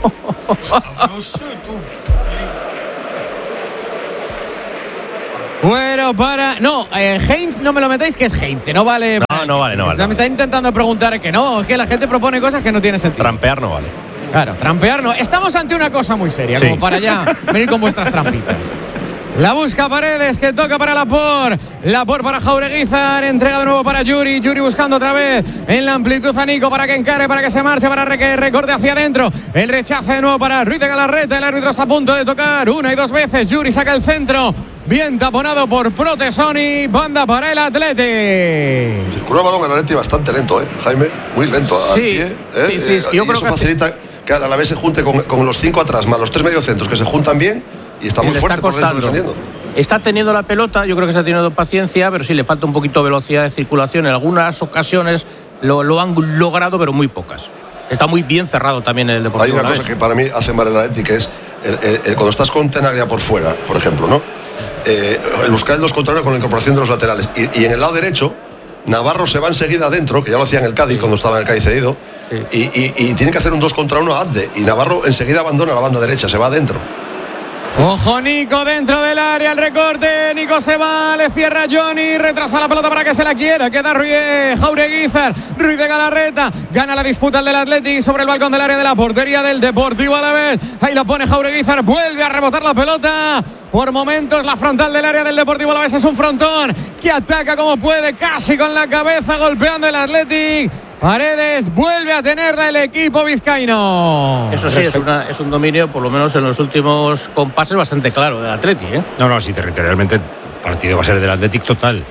Bueno, para. No, eh, Heinz, no me lo metáis, que es Heinz, no vale. No, no vale, no vale. Me está intentando preguntar que no, es que la gente propone cosas que no tienen sentido. Trampear no vale. Claro, trampear no. Estamos ante una cosa muy seria, Sí. como para ya venir con vuestras trampitas. La busca Paredes, que toca para Laporte. Laporte para Jaureguizar, entrega de nuevo para Yuri. Yuri buscando otra vez en la amplitud a Nico para que encare, para que se marche, para que recorte hacia adentro. El rechace de nuevo para Ruiz de Galarreta. El árbitro está a punto de tocar una y dos veces. Yuri saca el centro. Bien taponado por Protesoni. Banda para el Atleti. Circula el balón al Atleti bastante lento, ¿eh, Jaime? Muy lento al Sí, pie. ¿eh? sí, sí, Eh, yo y creo eso que facilita que a la vez se junte con, con los cinco atrás, más los tres mediocentros que se juntan bien y está muy Le fuerte está por dentro costando. defendiendo. Está teniendo la pelota, yo creo que está teniendo paciencia, pero sí le falta un poquito de velocidad de circulación. En algunas ocasiones lo, lo han logrado, pero muy pocas. Está muy bien cerrado también el Deportivo. Hay una Alavés. cosa que para mí hace mal el Atleti, que es el, el- el- cuando estás con Tenaglia por fuera, por ejemplo, ¿no? Eh, el buscar el dos contra uno con la incorporación de los laterales. Y, y en el lado derecho, Navarro se va enseguida adentro, que ya lo hacía en el Cádiz cuando estaba en el Cádiz cedido, y, y, y tiene que hacer un dos contra uno a Adde. Y Navarro enseguida abandona la banda derecha, se va adentro. Ojo Nico dentro del área, el recorte, Nico se va, le cierra Johnny, retrasa la pelota para que se la quiera, queda Ruiz, Jaureguizar, Ruiz de Galarreta, gana la disputa el del Athletic sobre el balcón del área de la portería del Deportivo Alavés, ahí la pone Jaureguizar, vuelve a rebotar la pelota, por momentos la frontal del área del Deportivo Alavés es un frontón que ataca como puede, casi con la cabeza golpeando el Athletic. Paredes vuelve a tenerla el equipo vizcaíno. Eso sí, es, una, es un dominio, por lo menos en los últimos compases, bastante claro del Atleti, ¿eh? No, no, sí, territorialmente el partido va a ser del Athletic total.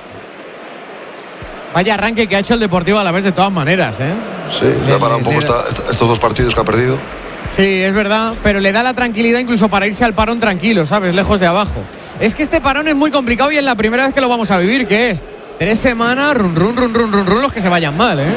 Vaya arranque que ha hecho el Deportivo Alavés de todas maneras, ¿eh? Sí, le ha parado un poco esta- esta- estos dos partidos que ha perdido. Sí, es verdad, pero le da la tranquilidad incluso para irse al parón tranquilo, ¿sabes? Lejos de abajo. Es que este parón es muy complicado y es la primera vez que lo vamos a vivir, que es tres semanas, run, run, run, run, run, run, los que se vayan mal, ¿eh?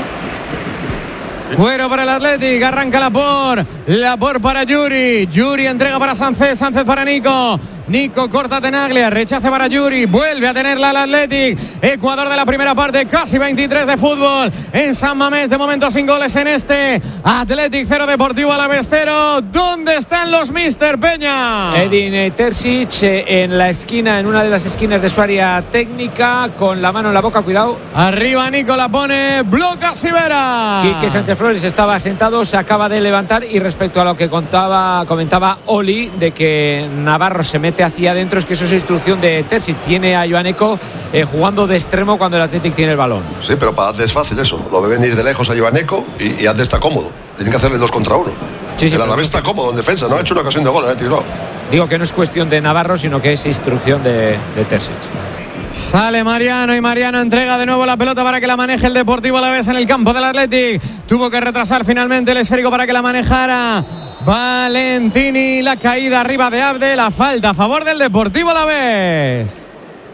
Cuero para el Athletic, arranca Laporte, Laporte para Yuri, Yuri entrega para Sánchez, Sánchez para Nico, Nico corta Tenaglia, rechace para Yuri, vuelve a tenerla el Athletic, Ecuador de la primera parte, casi veintitrés de fútbol en San Mamés, de momento sin goles en este, Athletic cero, Deportivo Alavés cero, ¿dónde están los Mister Peña? Edin eh, Terzic eh, en la esquina, en una de las esquinas de su área técnica, con la mano en la boca, cuidado. Arriba Nico la pone, bloca Sivera. Quique Sánchez Flores estaba sentado, se acaba de levantar, y respecto a lo que contaba, comentaba Oli de que Navarro se mete hacia adentro, es que eso es instrucción de Terzic. Tiene a Joaneco eh, jugando de extremo cuando el Athletic tiene el balón. Sí, pero para Adde es fácil eso. Lo ve venir de lejos a Joaneco y, y Adde está cómodo. Tienen que hacerle dos contra uno. Sí, sí, el Alavés está cómodo en defensa, no ha hecho una ocasión de gol, el Athletic no. Digo que no es cuestión de Navarro, sino que es instrucción de, de Terzic. Sale Mariano y Mariano entrega de nuevo la pelota para que la maneje el Deportivo Alavés en el campo del Athletic. Tuvo que retrasar finalmente el esférico para que la manejara Valentini. La caída arriba de Abde, la falta a favor del Deportivo Alavés.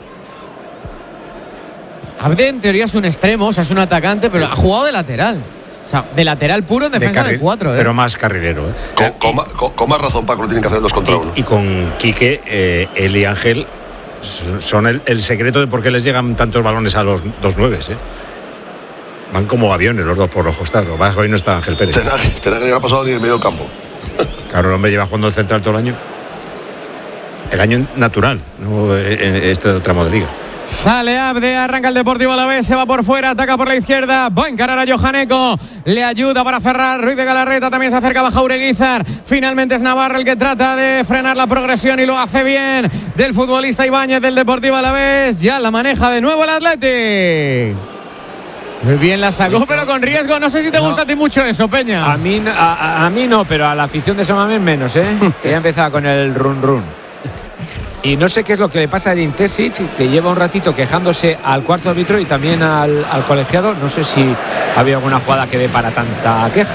Abde en teoría es un extremo, o sea, es un atacante, pero ha jugado de lateral. O sea, de lateral puro en defensa de, carri- cuatro, ¿eh? Pero más carrilero, ¿eh? Con, con ma- con- con más razón, Paco, lo tienen que hacer dos contra uno. Y con Quique, eh, él y Ángel son el, el secreto de por qué les llegan tantos balones a los dos nueves, ¿eh? Van como aviones los dos por ojos. Lo bajo hoy no está Ángel Pérez. Tenaglia no ha pasado ni en medio del campo. Claro, el hombre lleva jugando el central todo el año. el año natural, no este tramo de liga. Sale Abde, arranca el Deportivo Alavés, se va por fuera, ataca por la izquierda, va a encarar a Johaneco, le ayuda para cerrar Ruiz de Galarreta, también se acerca Jaureguizar, finalmente es Navarro el que trata de frenar la progresión y lo hace bien del futbolista Ibáñez del Deportivo Alavés, ya la maneja de nuevo el Athletic. Muy bien la sacó, pero con riesgo. No sé si te no. gusta a ti mucho eso, Peña. A mí, a, a mí no, pero a la afición de San Mamés menos, ¿eh? Que ya empezaba con el run run. Y no sé qué es lo que le pasa a Intesic, que lleva un ratito quejándose al cuarto árbitro y también al, al colegiado. No sé si había alguna jugada que dé para tanta queja.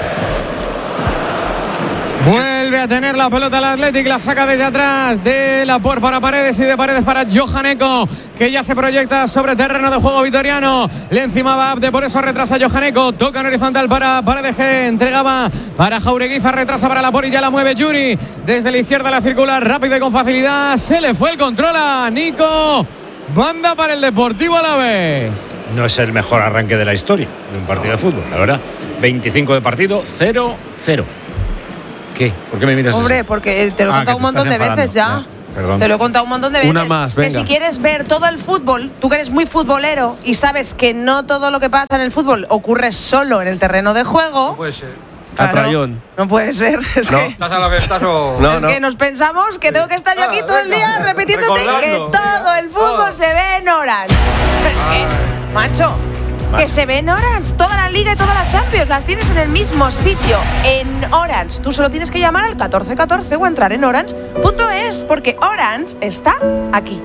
Vuelve a tener la pelota el Athletic, la saca desde atrás de Laporte para Paredes y de Paredes para Johaneco, que ya se proyecta sobre terreno de juego vitoriano. Le encimaba Abde, por eso retrasa Johaneco, toca en horizontal para Paredes, que entregaba para Jaureguizar, retrasa para Laporte y ya la mueve Yuri desde la izquierda, la circular rápido y con facilidad. Se le fue el control a Nico. Banda para el Deportivo Alavés. No es el mejor arranque de la historia de un partido de fútbol, la verdad. veinticinco de partido, cero cero. ¿Qué? ¿Por qué me miras Hombre, así? porque te lo he ah, contado un montón de veces ya. ya. Perdón. Te lo he contado un montón de veces. Una más, venga. Que si quieres ver todo el fútbol, tú que eres muy futbolero y sabes que no todo lo que pasa en el fútbol ocurre solo en el terreno de juego. No puede ser. Claro, no puede ser. Es, no. que, ¿Estás a lo que estás o... no, es no. que nos pensamos que tengo que estar yo aquí todo el día repitiéndote que todo el fútbol se ve en Orange. Es que, macho, que se ve en Orange. Toda la Liga y toda la Champions las tienes en el mismo sitio, en Orange. Tú solo tienes que llamar al catorce catorce o entrar en orange punto es, porque Orange está aquí.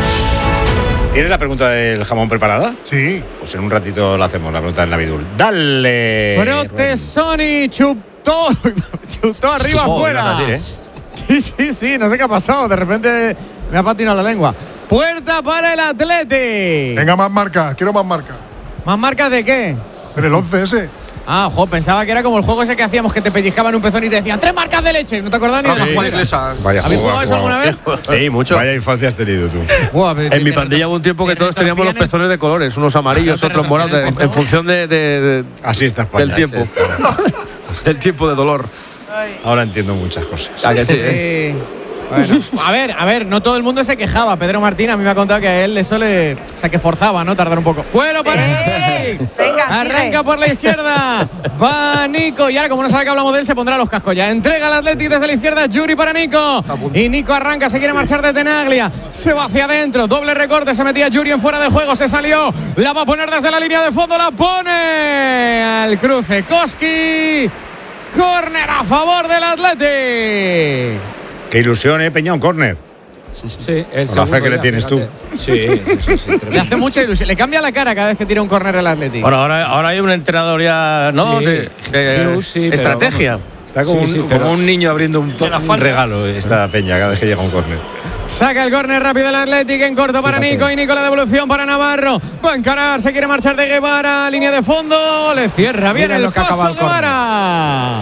¿Tienes la pregunta del jamón preparada? Sí. Pues en un ratito la hacemos, la pregunta del Navidul. ¡Dale! Protesoni chutó, chutó arriba oh, afuera. ¿eh? Sí, sí, sí, no sé qué ha pasado. De repente me ha patinado la lengua. Puerta para el Athletic. Venga, más marcas, quiero más marcas. ¿Más marcas de qué? En el once ese. Ah, jo, pensaba que era como el juego ese que hacíamos, que te pellizcaban un pezón y te decían tres marcas de leche. No te acordás ni de las cuales. Vaya, ¿habéis jugado eso alguna vez? Sí, mucho. Vaya infancia has tenido tú. Buah, en mi pandilla hubo un tiempo que todos teníamos los pezones de colores, unos amarillos, otros morados, de, en función de, de, de así está España, del tiempo. Del tiempo de dolor. Ahora entiendo muchas cosas. ¿A que sí, eh? Bueno, a ver, a ver, no todo el mundo se quejaba. Pedro Martín a mí me ha contado que a él eso le, o sea, que forzaba, ¿no? Tardar un poco. Bueno, para ¡Eh! Venga, arranca sigue. por la izquierda. Va Nico. Y ahora, como no sabe que hablamos de él, se pondrá los cascos ya. Entrega al Athletic desde la izquierda. Yuri para Nico. Y Nico arranca, se quiere marchar de Tenaglia. Se va hacia adentro. Doble recorte. Se metía Yuri en fuera de juego. Se salió. La va a poner desde la línea de fondo. La pone al cruce. Koski. Córner a favor del Athletic. Qué ilusión, ¿eh, Peña? Un córner. Sí, el la fe que le tienes fíjate. tú. Sí, sí, sí, sí, le hace mucha ilusión. Le cambia la cara cada vez que tira un córner el Atlético. Bueno, ahora, ahora hay un entrenador ya, ¿no? Sí, de, de sí, sí, estrategia. Está como, sí, sí, un, pero... como un niño abriendo un, un regalo esta Peña cada vez que llega un córner. Saca el córner rápido el Athletic en corto para Fíjate. Nico y Nico la devolución para Navarro. Va a encarar, se quiere marchar de Guevara, línea de fondo, le cierra bien Mira el paso Guevara.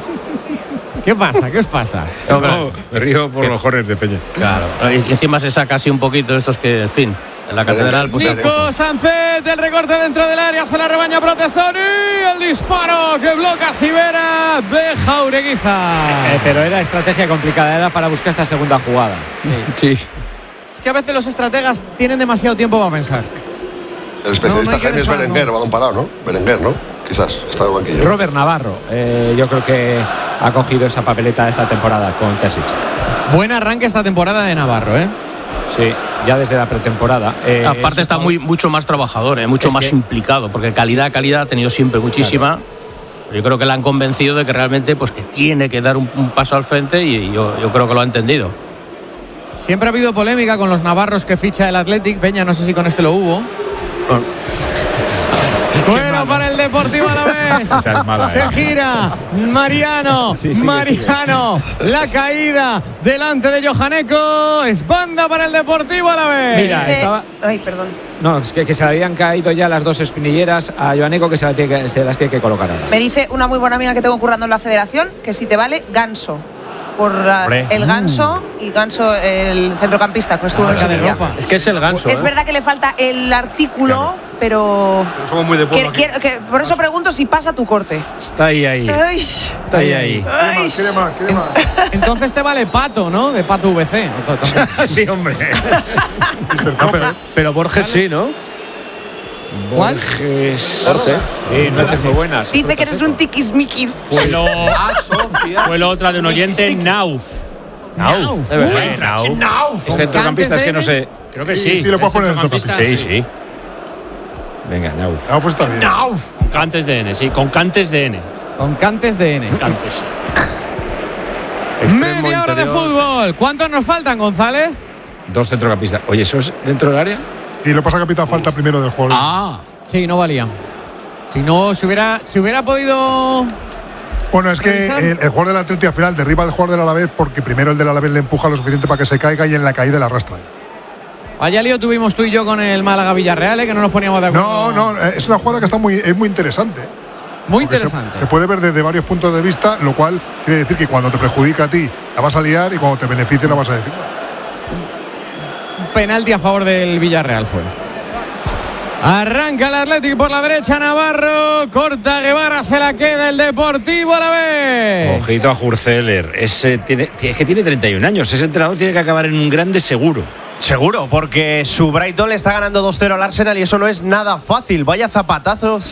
¿Qué pasa? ¿Qué os pasa? No, no, me río por ¿Qué? Los corners de Peña. Claro, y encima se saca así un poquito estos que, en fin, en la catedral. Pues, Nico Sánchez, el recorte dentro del área, se la rebaña Protesoni, el disparo que bloca Sivera de Jaureguizar. Eh, pero era estrategia complicada, era para buscar esta segunda jugada. Sí. sí. Es que a veces los estrategas tienen demasiado tiempo para pensar. El especialista no, no Jaime es Berenguer, no. balón parado, ¿no? Berenguer, ¿no? Quizás, está en el banquillo. Robert Navarro, eh, yo creo que ha cogido esa papeleta esta temporada con Terzic. Buen arranque esta temporada de Navarro, ¿eh? Sí, ya desde la pretemporada. Eh, Aparte está muy, mucho más trabajador, ¿eh? mucho es más que... implicado, porque calidad, calidad ha tenido siempre muchísima. Claro. Yo creo que le han convencido de que realmente pues, que tiene que dar un, un paso al frente y yo, yo creo que lo ha entendido. Siempre ha habido polémica con los navarros que ficha el Athletic. Peña, no sé si con este lo hubo. Bueno. Bueno, para el Deportivo Alavés. Esa es mala, se eh. gira Mariano. Sí, sí, Mariano. Sí, la caída delante de Johaneco. Es banda para el Deportivo Alavés. Mira, dice... estaba... Ay, perdón. No, es que, que se le habían caído ya las dos espinilleras a Johaneco, que se, la tiene que se las tiene que colocar ahora. Me dice una muy buena amiga que tengo currando en la federación que si te vale, ganso. por la- Hombre. el Ganso y Ganso, el centrocampista que estuvo en Sevilla. Es que es el Ganso. Es ¿eh? verdad que le falta el artículo, pero. Somos muy de que- quiero- que- por eso pregunto si pasa tu corte. Está ahí, ahí. Ay. Está ahí, ahí. Ay. Entonces te vale Pato, ¿no? De Pato V C. Sí, hombre. No, pero, pero Borges sí, ¿no? ¿Cuál? Borges. Borges. Sí, nueces muy buenas. Dice que eres un tiquismiquis. Fue lo, fue lo otra de un oyente, Nauf. Nauf. De verdad. Uy, Nauf. Es centrocampista, es que no sé. Creo que Sí, sí. sí, lo puedes poner en centrocampista, centrocampista. Sí, sí. Venga, Nauf. Nauf está bien. Con cantes de N, sí, con cantes de N. Con Cantes de N. Cantes. Extremo Media hora de interior. fútbol. ¿Cuántos nos faltan, González? Dos centrocampistas. Oye, ¿eso es dentro del área? Y lo pasa que pita falta primero del jugador. Ah. Sí, no valía. Si no, si hubiera, si hubiera podido. Bueno, es que revisar. el, el jugador del Atleti al final derriba al jugador del Alavés porque primero el del Alavés le empuja lo suficiente para que se caiga y en la caída le arrastra. Vaya lío tuvimos tú y yo con el Málaga Villarreal, ¿eh? Que no nos poníamos de acuerdo. No, no, es una jugada que está muy, es muy interesante. Muy Porque interesante. Se, se puede ver desde varios puntos de vista, lo cual quiere decir que cuando te perjudica a ti la vas a liar y cuando te beneficia la vas a decir. Un penalti a favor del Villarreal fue. Arranca el Atlético por la derecha, Navarro. Corta Guevara, se la queda el Deportivo a la vez. Ojito a Hurzeler. Ese tiene, es que tiene treinta y un años. Ese entrenador tiene que acabar en un grande seguro. Seguro, porque su Brighton le está ganando dos cero al Arsenal y eso no es nada fácil. Vaya zapatazo.